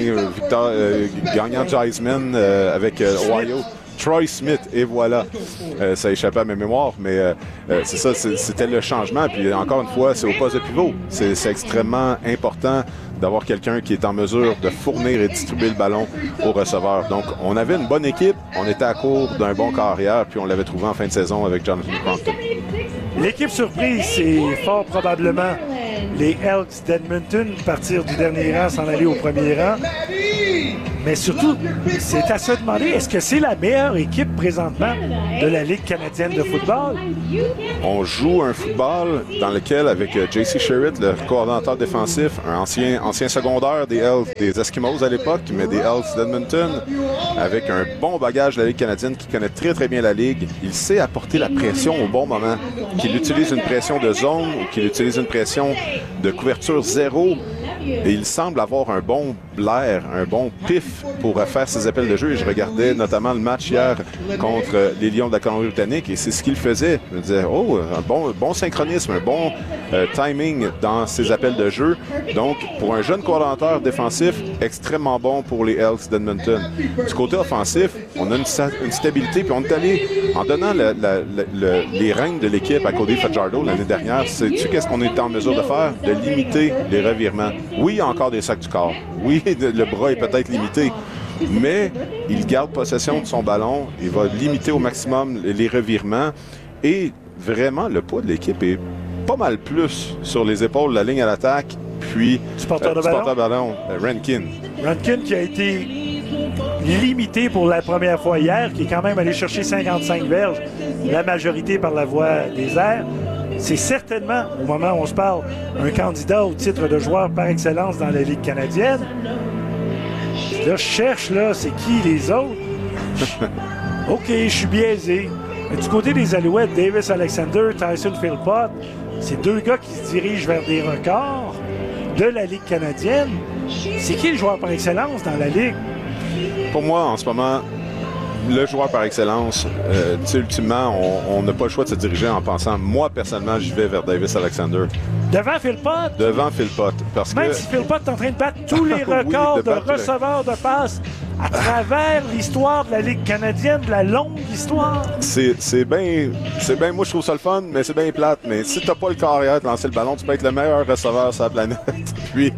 gagnant de Heisman avec Ohio. Troy Smith, et voilà. Ça échappait à mes mémoires, mais c'est ça, c'était le changement. Puis encore une fois, c'est au poste de pivot. C'est extrêmement important d'avoir quelqu'un qui est en mesure de fournir et distribuer le ballon aux receveurs. Donc, on avait une bonne équipe, on était à court d'un bon carrière, puis on l'avait trouvé en fin de saison avec Jonathan Crompton. L'équipe surprise, c'est fort probablement les Elks d'Edmonton, partir du dernier rang, s'en aller au premier rang. Mais surtout, c'est à se demander, est-ce que c'est la meilleure équipe présentement de la Ligue canadienne de football? On joue un football dans lequel, avec J.C. Sherritt, le coordonnateur défensif, un ancien secondaire des Elks, des Eskimos à l'époque, mais des Elks d'Edmonton, avec un bon bagage de la Ligue canadienne qui connaît très très bien la Ligue, il sait apporter la pression au bon moment. Qu'il utilise une pression de zone ou qu'il utilise une pression de couverture zéro, et il semble avoir un bon blaire, un bon pif pour faire ses appels de jeu. Et je regardais notamment le match hier contre les Lions de la Colombie-Britannique et c'est ce qu'il faisait. Je me disais, oh, un bon synchronisme, un bon timing dans ses appels de jeu. Donc, pour un jeune coordonnateur défensif, extrêmement bon pour les Elks d'Edmonton. Du côté offensif, on a une stabilité, puis on est allé, en donnant les règnes de l'équipe à Cody Fajardo l'année dernière, sais-tu qu'est-ce qu'on était en mesure de faire? De limiter les revirements. Oui, il y a encore des sacs du corps. Oui, le bras est peut-être limité. Mais il garde possession de son ballon. Il va limiter au maximum les revirements. Et vraiment, le poids de l'équipe est pas mal plus sur les épaules de la ligne à l'attaque. Puis, du porteur de ballon, Rankin. Rankin qui a été limité pour la première fois hier, qui est quand même allé chercher 55 verges, la majorité par la voie des airs. C'est certainement, au moment où on se parle, un candidat au titre de joueur par excellence dans la Ligue canadienne. Là, je cherche, là, c'est qui les autres? OK, je suis biaisé. Mais du côté des Alouettes, Davis Alexander, Tyson Philpott, c'est deux gars qui se dirigent vers des records de la Ligue canadienne. C'est qui le joueur par excellence dans la Ligue? Pour moi, en ce moment, le joueur par excellence, ultimement, on n'a pas le choix de se diriger en pensant, moi, personnellement, j'y vais vers Davis Alexander. Devant Philpott? Devant Philpott. Même si Philpott est en train de battre tous les records oui, de receveurs de passes à travers l'histoire de la Ligue canadienne, de la longue histoire. C'est bien, moi je trouve ça le fun, mais c'est bien plate. Mais si t'as pas le carrière de lancer le ballon, tu peux être le meilleur receveur sur la planète. Puis,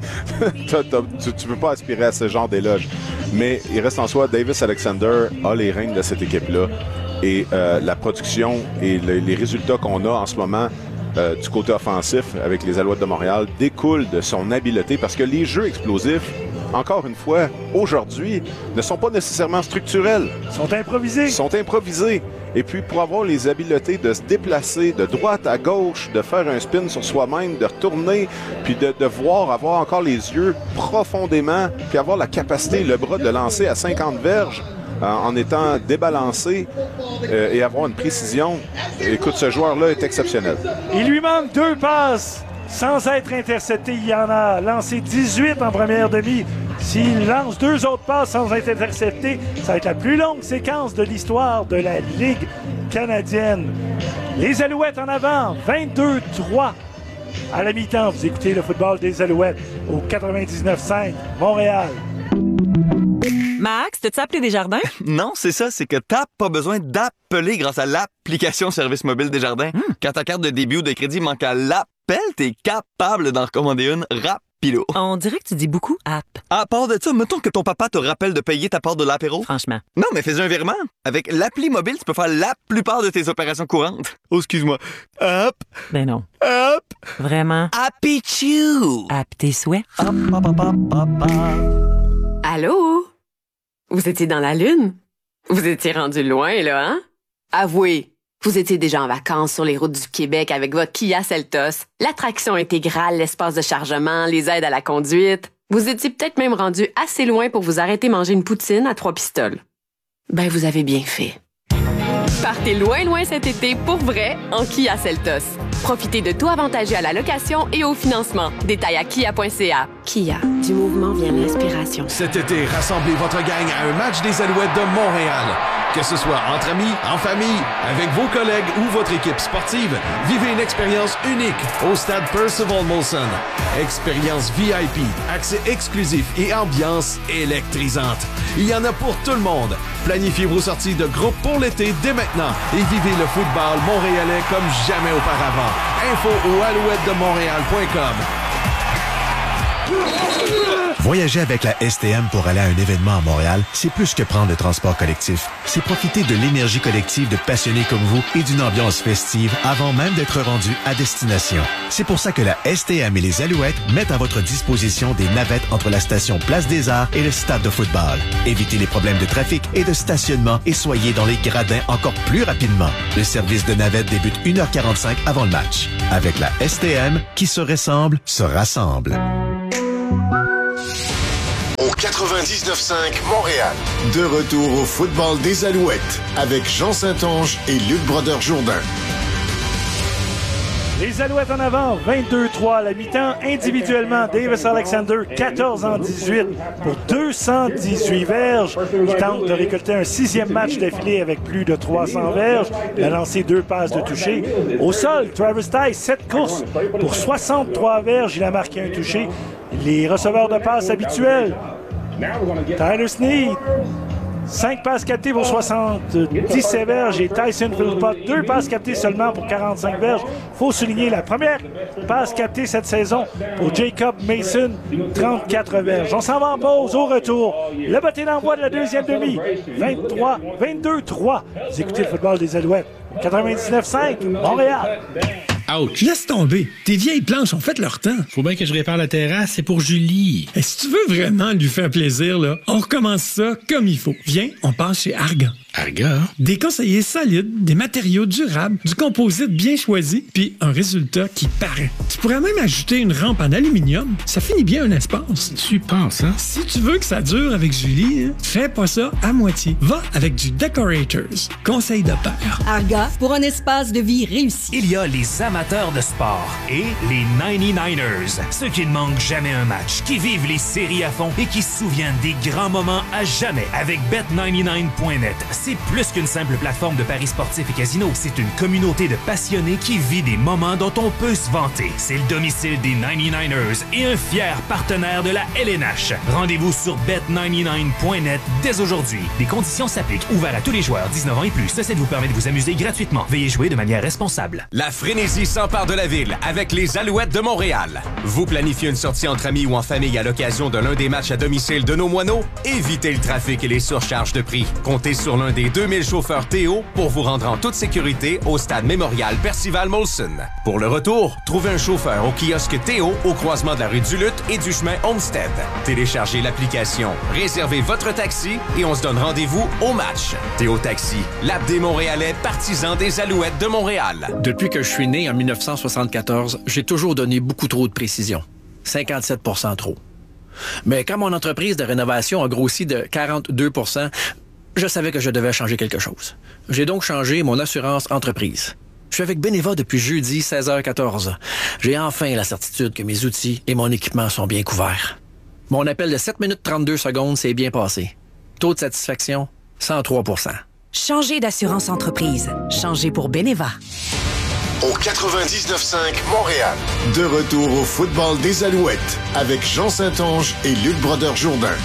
tu peux pas aspirer à ce genre d'éloge. Mais il reste en soi, Davis Alexander a les rênes de cette équipe-là. Et la production et les résultats qu'on a en ce moment du côté offensif avec les Alouettes de Montréal découlent de son habileté parce que les jeux explosifs, encore une fois, aujourd'hui, ne sont pas nécessairement structurels. Ils sont improvisés. Et puis, pour avoir les habiletés de se déplacer de droite à gauche, de faire un spin sur soi-même, de retourner, puis de voir, avoir encore les yeux profondément, puis avoir la capacité, le bras de lancer à 50 verges en étant débalancé et avoir une précision. Écoute, ce joueur-là est exceptionnel. Il lui manque 2 passes sans être intercepté. Il en a lancé 18 en première demi. S'il lance 2 autres passes sans être intercepté, ça va être la plus longue séquence de l'histoire de la Ligue canadienne. Les Alouettes en avant, 22-3 à la mi-temps. Vous écoutez le football des Alouettes au 99.5 Montréal. Max, t'as-tu appelé Desjardins? Non, c'est ça, c'est que t'as pas besoin d'appeler grâce à l'application Service mobile Desjardins. Quand ta carte de débit ou de crédit manque à l'appel, t'es capable d'en recommander une rapido. On dirait que tu dis beaucoup app. À part de ça, mettons que ton papa te rappelle de payer ta part de l'apéro. Franchement. Non, mais fais un virement. Avec l'appli mobile, tu peux faire la plupart de tes opérations courantes. Oh, excuse-moi. App. Ben non. App. Vraiment. Appichou. App tes souhaits. Allô? Vous étiez dans la Lune? Vous étiez rendu loin, là, hein? Avouez, vous étiez déjà en vacances sur les routes du Québec avec votre Kia Seltos, l'attraction intégrale, l'espace de chargement, les aides à la conduite. Vous étiez peut-être même rendu assez loin pour vous arrêter manger une poutine à 3 pistoles. Ben, vous avez bien fait. Partez loin cet été pour vrai en Kia Seltos. Profitez de tout avantageux à la location et au financement. Détails à kia.ca. Kia, du mouvement vient l'inspiration. Cet été, rassemblez votre gang à un match des Alouettes de Montréal. Que ce soit entre amis, en famille, avec vos collègues ou votre équipe sportive, vivez une expérience unique au stade Percival Molson. Expérience VIP, accès exclusif et ambiance électrisante. Il y en a pour tout le monde. Planifiez vos sorties de groupe pour l'été dès maintenant et vivez le football montréalais comme jamais auparavant. Info au alouettedemontréal.com. Voyager avec la STM pour aller à un événement à Montréal, c'est plus que prendre le transport collectif. C'est profiter de l'énergie collective de passionnés comme vous et d'une ambiance festive avant même d'être rendu à destination. C'est pour ça que la STM et les Alouettes mettent à votre disposition des navettes entre la station Place des Arts et le stade de football. Évitez les problèmes de trafic et de stationnement et soyez dans les gradins encore plus rapidement. Le service de navette débute 1h45 avant le match. Avec la STM, qui se ressemble, se rassemble. Au 99.5 Montréal. De retour au football des Alouettes avec Jean Saint-Onge et Luc Brodeur-Jourdain. Les Alouettes en avant, 22-3 à la mi-temps. Individuellement, Davis Alexander, 14-18 pour 218 verges. Il tente de récolter un 6e match d'affilée avec plus de 300 verges. Il a lancé 2 passes de toucher. Au sol, Travis Tice, 7 courses pour 63 verges. Il a marqué un touché. Les receveurs de passes habituels. Tyler Snead, 5 passes captées pour 77 verges et Tyson Philpott, 2 passes captées seulement pour 45 verges. Il faut souligner la première passe captée cette saison pour Jacob Mason, 34 verges. On s'en va en pause, au retour. Le botté d'envoi de la deuxième demi, 22-3. Vous écoutez le football des Alouettes. 99.5, Montréal. Ouch! Laisse tomber. Tes vieilles planches ont fait leur temps. Faut bien que je répare la terrasse, c'est pour Julie. Et si tu veux vraiment lui faire plaisir, là, on recommence ça comme il faut. Viens, on passe chez Argan. Argan? Des conseillers solides, des matériaux durables, du composite bien choisi, puis un résultat qui paraît. Tu pourrais même ajouter une rampe en aluminium. Ça finit bien un espace. Tu penses, hein? Si tu veux que ça dure avec Julie, fais pas ça à moitié. Va avec du Decorators. Conseil de père. Arga, pour un espace de vie réussi. Il y a les amateurs de sport et les 99ers. Ceux qui ne manquent jamais un match, qui vivent les séries à fond et qui se souviennent des grands moments à jamais. Avec Bet99.net, c'est plus qu'une simple plateforme de paris sportifs et casinos. C'est une communauté de passionnés qui vit des moments dont on peut se vanter. C'est le domicile des 99ers et un fier partenaire de la LNH. Rendez-vous sur Bet99.net dès aujourd'hui. Des conditions s'appliquent. Ouvert à tous les joueurs, 19 ans et plus. Ceci vous permet de vous amuser gratuitement. Veuillez jouer de manière responsable. La frénésie s'empare de la ville avec les Alouettes de Montréal. Vous planifiez une sortie entre amis ou en famille à l'occasion de l'un des matchs à domicile de nos moineaux? Évitez le trafic et les surcharges de prix. Comptez sur l'un des 2000 chauffeurs Théo pour vous rendre en toute sécurité au stade mémorial Percival Molson. Pour le retour, trouvez un chauffeur au kiosque Théo au croisement de la rue du Lutte et du chemin Homestead. Téléchargez l'application, réservez votre taxi et on se donne rendez-vous au match. Théo Taxi, l'app des Montréalais partisans des Alouettes de Montréal. Depuis que je suis né en 1974, j'ai toujours donné beaucoup trop de précision. 57% trop. Mais quand mon entreprise de rénovation a grossi de 42 %, je savais que je devais changer quelque chose. J'ai donc changé mon assurance entreprise. Je suis avec Beneva depuis jeudi 16h14. J'ai enfin la certitude que mes outils et mon équipement sont bien couverts. Mon appel de 7 minutes 32 secondes s'est bien passé. Taux de satisfaction, 103 %. Changez d'assurance entreprise. Changez pour Beneva. Au 99.5 Montréal. De retour au football des Alouettes avec Jean Saint-Onge et Luc Brodeur-Jourdain.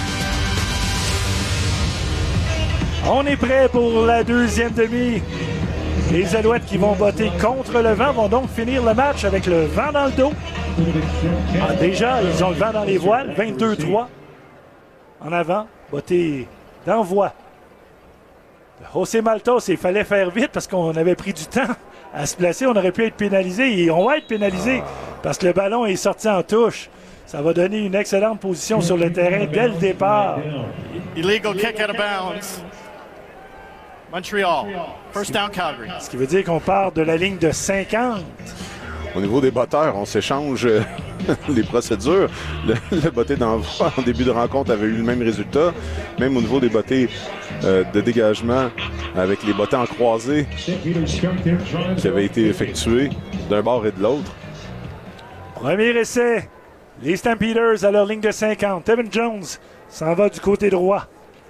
On est prêt pour la deuxième demi. Les Alouettes qui vont botter contre le vent vont donc finir le match avec le vent dans le dos. Déjà, ils ont le vent dans les voiles. 22-3. En avant, botter d'envoi. José Maltos, il fallait faire vite parce qu'on avait pris du temps à se placer. On aurait pu être pénalisé et on va être pénalisé parce que le ballon est sorti en touche. Ça va donner une excellente position sur le terrain dès le départ. Illegal kick out of bounds. Montreal. First down Calgary. Ce qui veut dire qu'on part de la ligne de 50. Au niveau des botteurs, on s'échange les procédures. Le botté d'envoi en début de rencontre avait eu le même résultat. Même au niveau des bottées de dégagement avec les bottées en croisée qui avaient été effectués d'un bord et de l'autre. Premier essai. Les Stampeders à leur ligne de 50. Evan Jones s'en va du côté droit.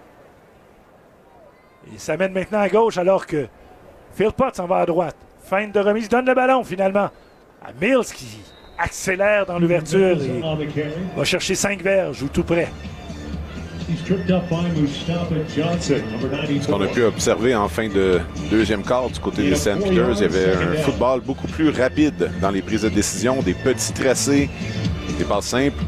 Il s'amène maintenant à gauche alors que Philpott s'en va à droite. Feinte de remise, donne le ballon finalement à Mills qui accélère dans l'ouverture et va chercher 5 verges ou tout près. Ce qu'on a pu observer en fin de deuxième quart du côté des Stampeders, il y avait un football beaucoup plus rapide dans les prises de décision, des petits tracés, des passes simples.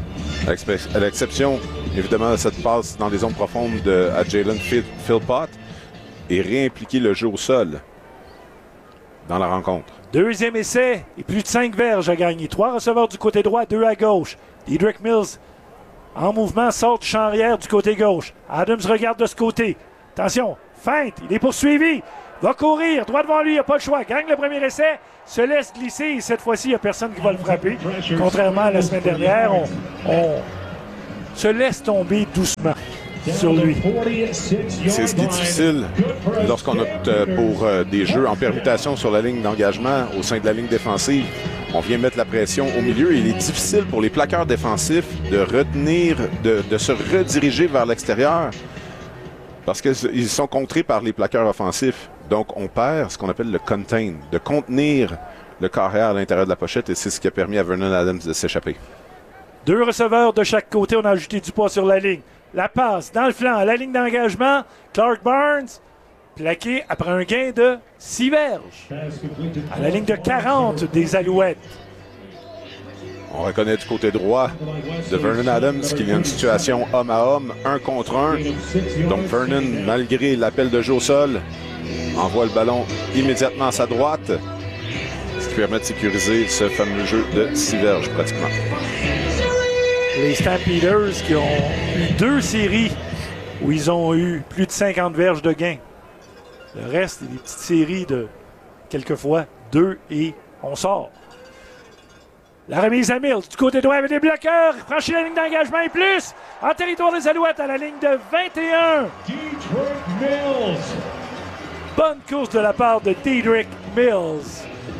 À l'exception, évidemment, de cette passe dans les zones profondes à Jalen Philpott et réimpliquer le jeu au sol dans la rencontre. Deuxième essai et plus de 5 verges à gagner. 3 receveurs du côté droit, 2 à gauche. Dedrick Mills en mouvement, sort du champ arrière du côté gauche. Adams regarde de ce côté. Attention, feinte, il est poursuivi. Va courir, droit devant lui, il n'a pas le choix. Gagne le premier essai, se laisse glisser et cette fois-ci, il n'y a personne qui va le frapper. Contrairement à la semaine dernière, on se laisse tomber doucement sur lui. C'est ce qui est difficile lorsqu'on opte pour des jeux en permutation sur la ligne d'engagement au sein de la ligne défensive. On vient mettre la pression au milieu et il est difficile pour les plaqueurs défensifs de retenir, de se rediriger vers l'extérieur parce qu'ils sont contrés par les plaqueurs offensifs. Donc, on perd ce qu'on appelle le contain, de contenir le carrière à l'intérieur de la pochette et c'est ce qui a permis à Vernon Adams de s'échapper. 2 receveurs de chaque côté, on a ajouté du poids sur la ligne. La passe dans le flanc, à la ligne d'engagement, Clark Barnes, plaqué après un gain de 6 verges. À la ligne de 40 des Alouettes. On reconnaît du côté droit de Vernon Adams qu'il y a une situation homme à homme, 1 contre 1. Donc Vernon, malgré l'appel de jeu au sol, envoie le ballon immédiatement à sa droite, ce qui permet de sécuriser ce fameux jeu de 6 verges pratiquement. Les Stampeders qui ont eu 2 séries où ils ont eu plus de 50 verges de gain. Le reste, c'est des petites séries de quelquefois 2 et on sort. La remise à Mills du côté droit avec des bloqueurs. Franchit la ligne d'engagement et plus. En territoire des Alouettes à la ligne de 21. Bonne course de la part de Dedrick Mills.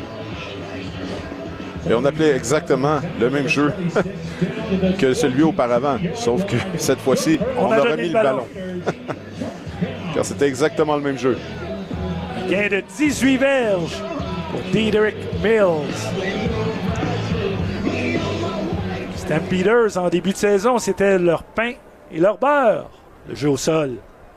Et on appelait exactement le même jeu que celui auparavant. Sauf que cette fois-ci, on a remis le ballon. Car c'était exactement le même jeu. Gain de 18 verges pour Dedrick Mills. Stampeders, en début de saison, c'était leur pain et leur beurre, le jeu au sol.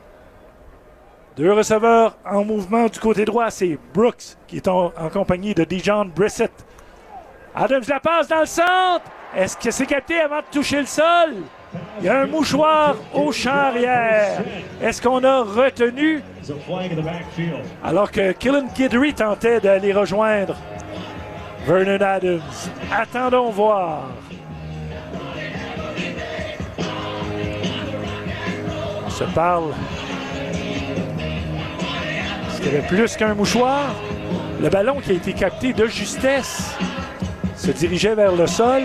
2 receveurs en mouvement du côté droit, c'est Brooks qui est en compagnie de Dijon Brissett. Adams la passe dans le centre. Est-ce que c'est capté avant de toucher le sol? Il y a un mouchoir au champ arrière. Est-ce qu'on a retenu? Alors que Killen Guidry tentait d'aller rejoindre Vernon Adams. Attendons voir. On se parle. Est-ce qu'il y avait plus qu'un mouchoir? Le ballon qui a été capté de justesse se dirigeait vers le sol.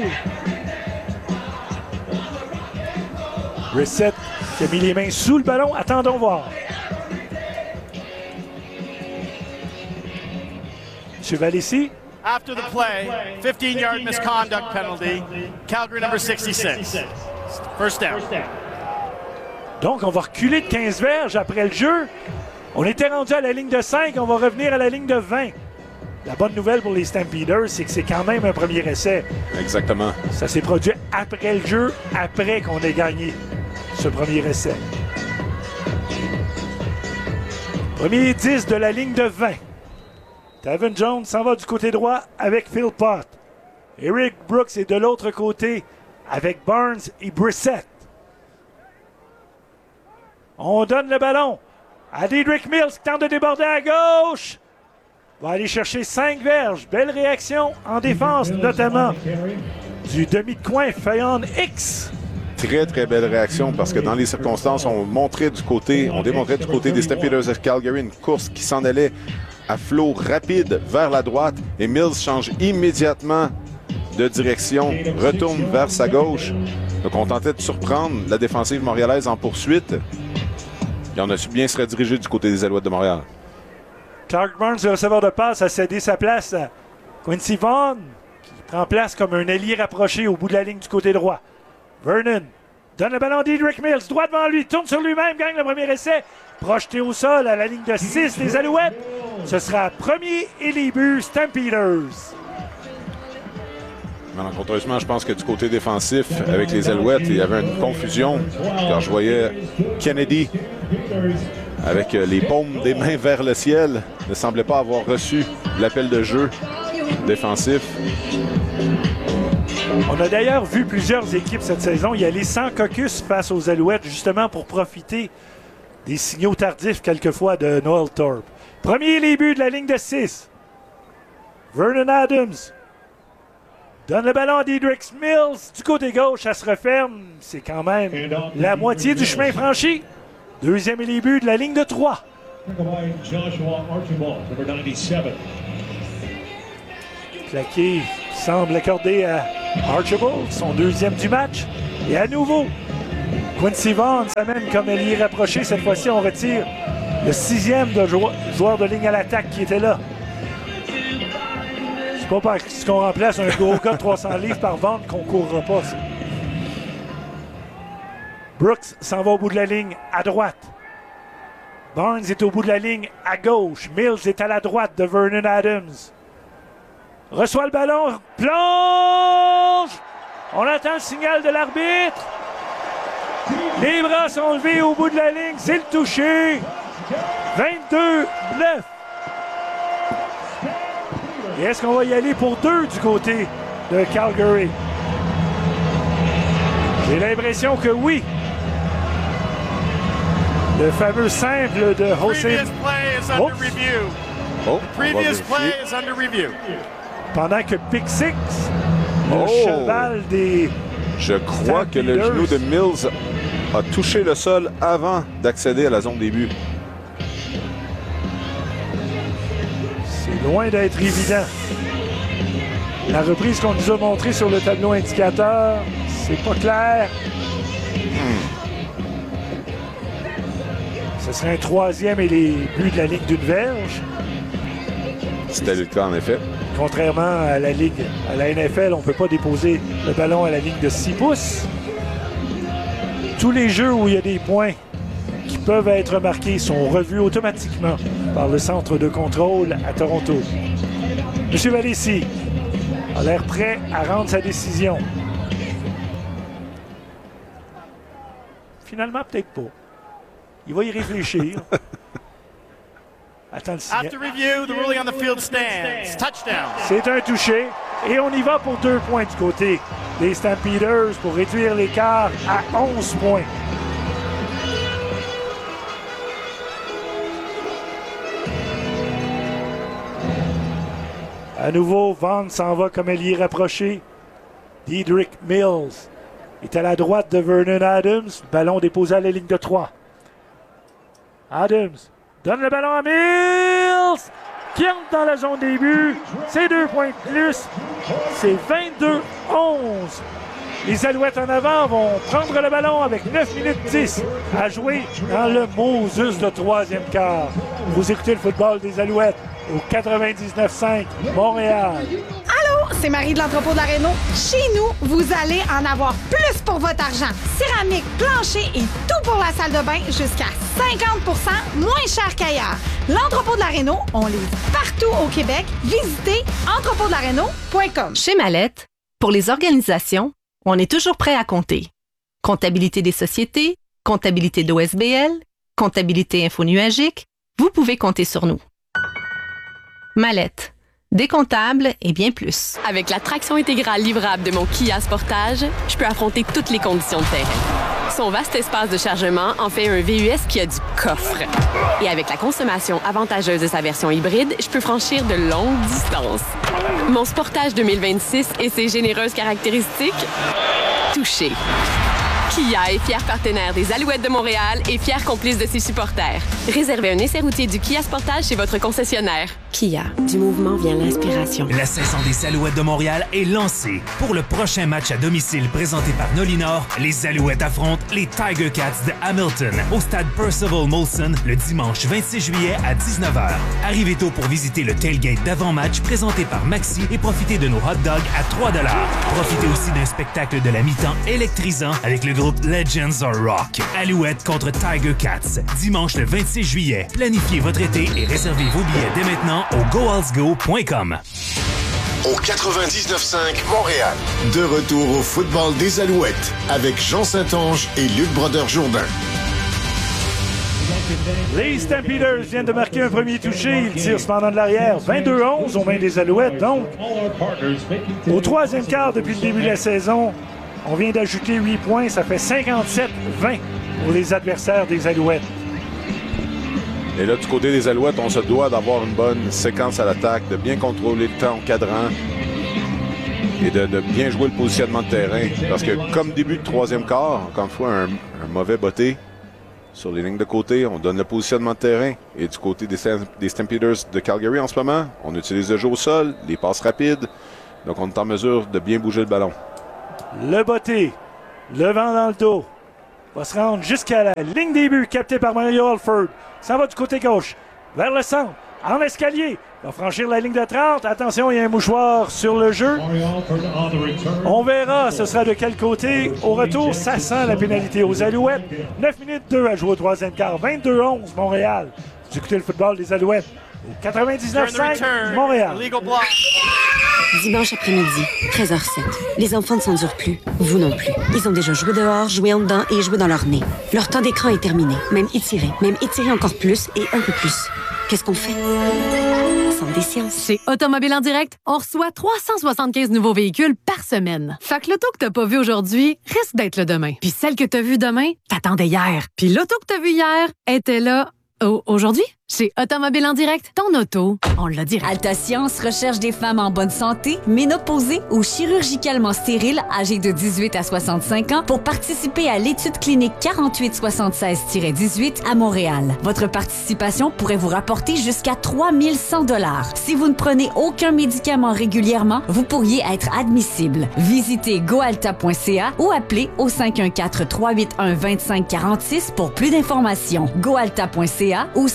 Brissett qui a mis les mains sous le ballon. Attendons voir. M. Valessi. After the play, 15-yard misconduct penalty. Calgary number 66. First down. Donc, on va reculer de 15 verges après le jeu. On était rendu à la ligne de 5. On va revenir à la ligne de 20. La bonne nouvelle pour les Stampeders, c'est que c'est quand même un premier essai. Exactement. Ça s'est produit après le jeu, après qu'on ait gagné ce premier essai. Premier 10 de la ligne de 20. Tavon Jones s'en va du côté droit avec Philpott. Eric Brooks est de l'autre côté avec Barnes et Brissett. On donne le ballon à Dedrick Mills qui tente de déborder à gauche. Va aller chercher 5 verges. Belle réaction en défense, notamment du demi de coin Fayon X. Très, très belle réaction parce que dans les circonstances, on démontrait du côté des Stampeders de Calgary une course qui s'en allait à flot rapide vers la droite et Mills change immédiatement de direction, retourne vers sa gauche. Donc on tentait de surprendre la défensive montréalaise en poursuite et on a su bien se rediriger du côté des Alouettes de Montréal. Clark Barnes, le receveur de passe, a cédé sa place à Quincy Vaughn, qui prend place comme un ailier rapproché au bout de la ligne du côté droit. Vernon donne le ballon à Dedrick Mills, droit devant lui, tourne sur lui-même, gagne le premier essai, projeté au sol à la ligne de 6 des Alouettes. Ce sera premier et les buts Stampeders. Malencontreusement, je pense que du côté défensif, avec les Alouettes, il y avait une confusion, car je voyais Kennedy avec les paumes des mains vers le ciel, ne semblait pas avoir reçu l'appel de jeu défensif. On a d'ailleurs vu plusieurs équipes cette saison y aller sans caucus face aux Alouettes, justement pour profiter des signaux tardifs quelquefois de Noel Thorpe. Premier les buts de la ligne de 6. Vernon Adams donne le ballon à Dedrick Mills. Du côté gauche, ça se referme. C'est quand même la moitié du chemin franchi. Deuxième et les buts de la ligne de 3. Plaqué semble accorder à Archibald, son deuxième du match. Et à nouveau, Quincy Vaughn s'amène comme ailier rapproché. Cette fois-ci, on retire le 6e de joueur de ligne à l'attaque qui était là. C'est pas parce qu'on remplace un gros gars de 300 livres par Vaughn qu'on ne courra pas, ça. Brooks s'en va au bout de la ligne à droite. Barnes est au bout de la ligne à gauche. Mills est à la droite de Vernon Adams. Reçoit le ballon, plonge! On attend le signal de l'arbitre. Les bras sont levés au bout de la ligne, c'est le toucher. 22-9. Et est-ce qu'on va y aller pour 2 du côté de Calgary? J'ai l'impression que oui. Le fameux simple de José. Pendant que Pick Six, le cheval des... Je crois que le genou de Mills a touché le sol avant d'accéder à la zone des buts. C'est loin d'être évident. La reprise qu'on nous a montrée sur le tableau indicateur, c'est pas clair. Ce serait un 3e et les buts de la ligne d'une verge. C'était le cas, en effet. Contrairement à la Ligue, à la NFL, on ne peut pas déposer le ballon à la ligne de 6 pouces. Tous les jeux où il y a des points qui peuvent être marqués sont revus automatiquement par le centre de contrôle à Toronto. M. Valesi a l'air prêt à rendre sa décision. Finalement, peut-être pas. Il va y réfléchir. Attends le signal. After review, the ruling on the field stands. Touchdown. C'est un touché. Et on y va pour 2 points du côté des Stampeders pour réduire l'écart à 11 points. À nouveau, Vaughn s'en va comme ailier rapproché. Dedrick Mills est à la droite de Vernon Adams. Ballon déposé à la ligne de 3. Adams donne le ballon à Mills, qui entre dans la zone des buts. C'est 2 points de plus. C'est 22-11. Les Alouettes en avant vont prendre le ballon avec 9 minutes 10 à jouer dans le Moses de 3e quart. Vous écoutez le football des Alouettes au 99.5 Montréal. Allô, c'est Marie de l'entrepôt de la Réno. Chez nous, vous allez en avoir plus pour votre argent. Céramique, plancher et tout pour la salle de bain jusqu'à 50% moins cher qu'ailleurs. L'entrepôt de la Réno, on livre partout au Québec. Visitez entrepôtdelaréno.com. Chez Mallette, pour les organisations, on est toujours prêt à compter. Comptabilité des sociétés, comptabilité d'OSBL, comptabilité infonuagique, vous pouvez compter sur nous. Mallette, des comptables et bien plus. Avec la traction intégrale livrable de mon Kia Sportage, je peux affronter toutes les conditions de terrain. Son vaste espace de chargement en fait un VUS qui a du coffre. Et avec la consommation avantageuse de sa version hybride, je peux franchir de longues distances. Mon Sportage 2026 et ses généreuses caractéristiques, touché. Kia est fier partenaire des Alouettes de Montréal et fier complice de ses supporters. Réservez un essai routier du Kia Sportage chez votre concessionnaire. Kia, du mouvement vient l'inspiration. La saison des Alouettes de Montréal est lancée. Pour le prochain match à domicile présenté par Nolinor, les Alouettes affrontent les Tiger Cats de Hamilton au stade Percival Molson le dimanche 26 juillet à 19h. Arrivez tôt pour visiter le tailgate d'avant-match présenté par Maxi et profitez de nos hot dogs à 3 $. Profitez aussi d'un spectacle de la mi-temps électrisant avec le groupe Legends Are Rock. Alouettes contre Tiger Cats. Dimanche le 26 juillet. Planifiez votre été et réservez vos billets dès maintenant au goalsgo.com. Au 99.5 Montréal. De retour au football des Alouettes avec Jean Saint-Onge et Luc Brodeur-Jourdain. Les Stampeders viennent de marquer un premier touché. Ils tirent cependant de l'arrière. 22-11 aux mains des Alouettes. Donc, au troisième quart depuis le début de la saison, on vient d'ajouter 8 points. Ça fait 57-20 pour les adversaires des Alouettes. Et là, du côté des Alouettes, on se doit d'avoir une bonne séquence à l'attaque, de bien contrôler le temps au cadran et de bien jouer le positionnement de terrain. Parce que comme début de troisième quart, encore une fois, un mauvais botté sur les lignes de côté, on donne le positionnement de terrain. Et du côté des Stampeders de Calgary en ce moment, on utilise le jeu au sol, les passes rapides. Donc on est en mesure de bien bouger le ballon. Le botté, le vent dans le dos, va se rendre jusqu'à la ligne des buts, capté par Mario Alford. Ça va du côté gauche, vers le centre, en escalier. Il va franchir la ligne de 30. Attention, il y a un mouchoir sur le jeu. On verra, ce sera de quel côté. Au retour, ça sent la pénalité aux Alouettes. 9 minutes 2 à jouer au troisième quart. 22-11, Montréal. Vous écoutez le football des Alouettes. 99-5, Montréal. Dimanche après-midi, 13h07. Les enfants ne s'endurent plus. Vous non plus. Ils ont déjà joué dehors, joué en dedans et joué dans leur nez. Leur temps d'écran est terminé. Même étiré encore plus et un peu plus. Qu'est-ce qu'on fait? Sans des sciences. Chez Automobile en Direct, on reçoit 375 nouveaux véhicules par semaine. Fait que l'auto que t'as pas vue aujourd'hui risque d'être le demain. Puis celle que t'as vue demain, t'attendais hier. Puis l'auto que t'as vue hier était là aujourd'hui. Chez Automobile en Direct, ton auto, on l'a direct. Alta Science recherche des femmes en bonne santé, ménopausées ou chirurgicalement stériles âgées de 18 à 65 ans pour participer à l'étude clinique 4876-18 à Montréal. Votre participation pourrait vous rapporter jusqu'à 3100 $. Si vous ne prenez aucun médicament régulièrement, vous pourriez être admissible. Visitez goalta.ca ou appelez au 514-381-2546 pour plus d'informations. goalta.ca ou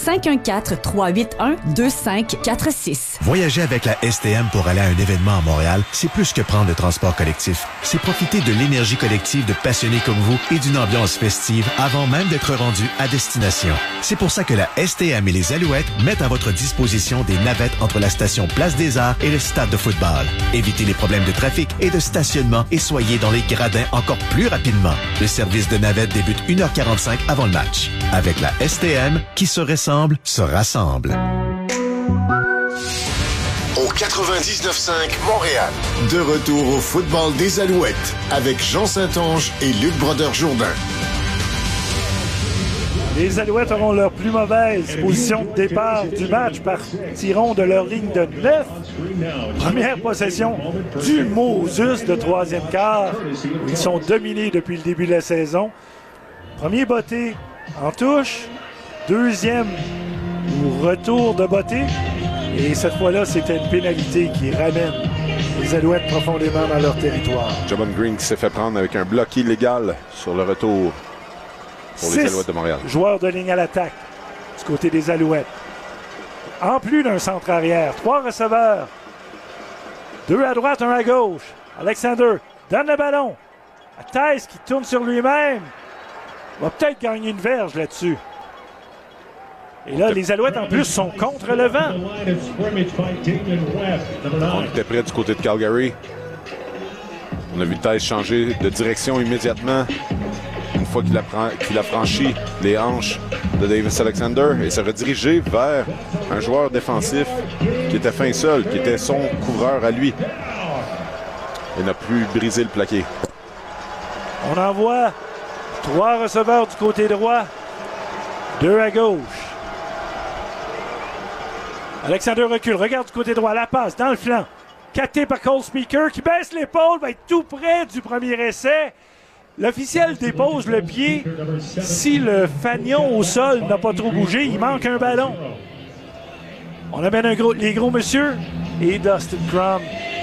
514-381-2546. Voyager avec la STM pour aller à un événement à Montréal, c'est plus que prendre le transport collectif. C'est profiter de l'énergie collective de passionnés comme vous et d'une ambiance festive avant même d'être rendu à destination. C'est pour ça que la STM et les Alouettes mettent à votre disposition des navettes entre la station Place des Arts et le stade de football. Évitez les problèmes de trafic et de stationnement et soyez dans les gradins encore plus rapidement. Le service de navette débute 1h45 avant le match. Avec la STM, qui se ressemble, se rassemble. Au 99.5 Montréal. De retour au football des Alouettes avec Jean Saint-Onge et Luc Brodeur-Jourdain. Les Alouettes auront leur plus mauvaise position de départ du match, partiront de leur ligne de 9. Première possession du Moses de troisième quart. Ils sont dominés depuis le début de la saison. Premier botté en touche. Deuxième retour de botté. Et cette fois-là, c'était une pénalité qui ramène les Alouettes profondément dans leur territoire. Javon Green qui s'est fait prendre avec un bloc illégal sur le retour pour les Alouettes de Montréal. Joueurs de ligne à l'attaque du côté des Alouettes. En plus d'un centre arrière, 3 receveurs. 2 à droite, 1 à gauche. Alexander donne le ballon à Thais qui tourne sur lui-même. Va peut-être gagner une verge là-dessus. Et là, les Alouettes, en plus, sont contre le vent. On était près du côté de Calgary. On a vu Thais changer de direction immédiatement une fois qu'il a franchi les hanches de Davis Alexander et s'est redirigé vers un joueur défensif qui était fin seul, qui était son couvreur à lui. Et n'a plus brisé le plaqué. On envoie 3 receveurs du côté droit, 2 à gauche. Alexander recule, regarde du côté droit, la passe dans le flanc. Capté par Cole Speaker qui baisse l'épaule, va être tout près du premier essai. L'officiel dépose le pied. Si le fanion au sol n'a pas trop bougé, il manque un ballon. On amène les gros monsieur et Dustin Crum.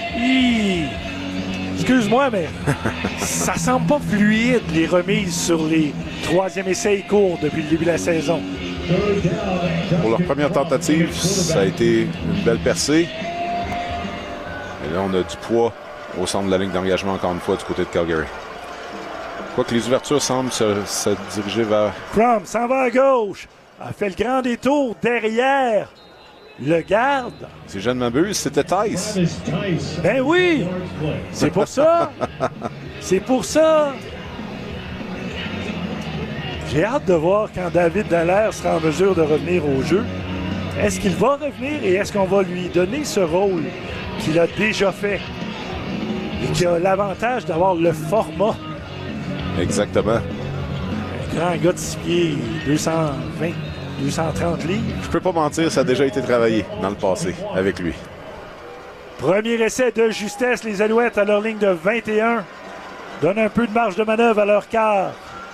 Excuse-moi, mais ça semble pas fluide, les remises sur les troisième essais courts depuis le début de la saison. Pour leur première tentative, ça a été une belle percée. Et là, on a du poids au centre de la ligne d'engagement, encore une fois, du côté de Calgary. Quoique les ouvertures semblent se diriger vers... Crum s'en va à gauche. A fait le grand détour derrière le garde. Si je ne m'abuse, c'était Thais. Ben oui! C'est pour ça! C'est pour ça! J'ai hâte de voir quand David Dallaire sera en mesure de revenir au jeu. Est-ce qu'il va revenir et est-ce qu'on va lui donner ce rôle qu'il a déjà fait et qui a l'avantage d'avoir le format? Exactement. Un grand gars de 6 pieds, 220, 230 livres. Je peux pas mentir, ça a déjà été travaillé dans le passé avec lui. Premier essai de justesse, les Alouettes à leur ligne de 21. Donnent un peu de marge de manœuvre à leur quart.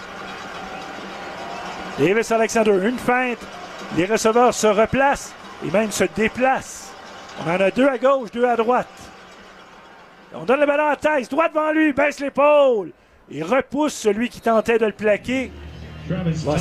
Davis Alexander, une feinte. Les receveurs se replacent et même se déplacent. On en a 2 à gauche, 2 à droite. On donne le ballon à Tice, droit devant lui, baisse l'épaule. Il repousse celui qui tentait de le plaquer.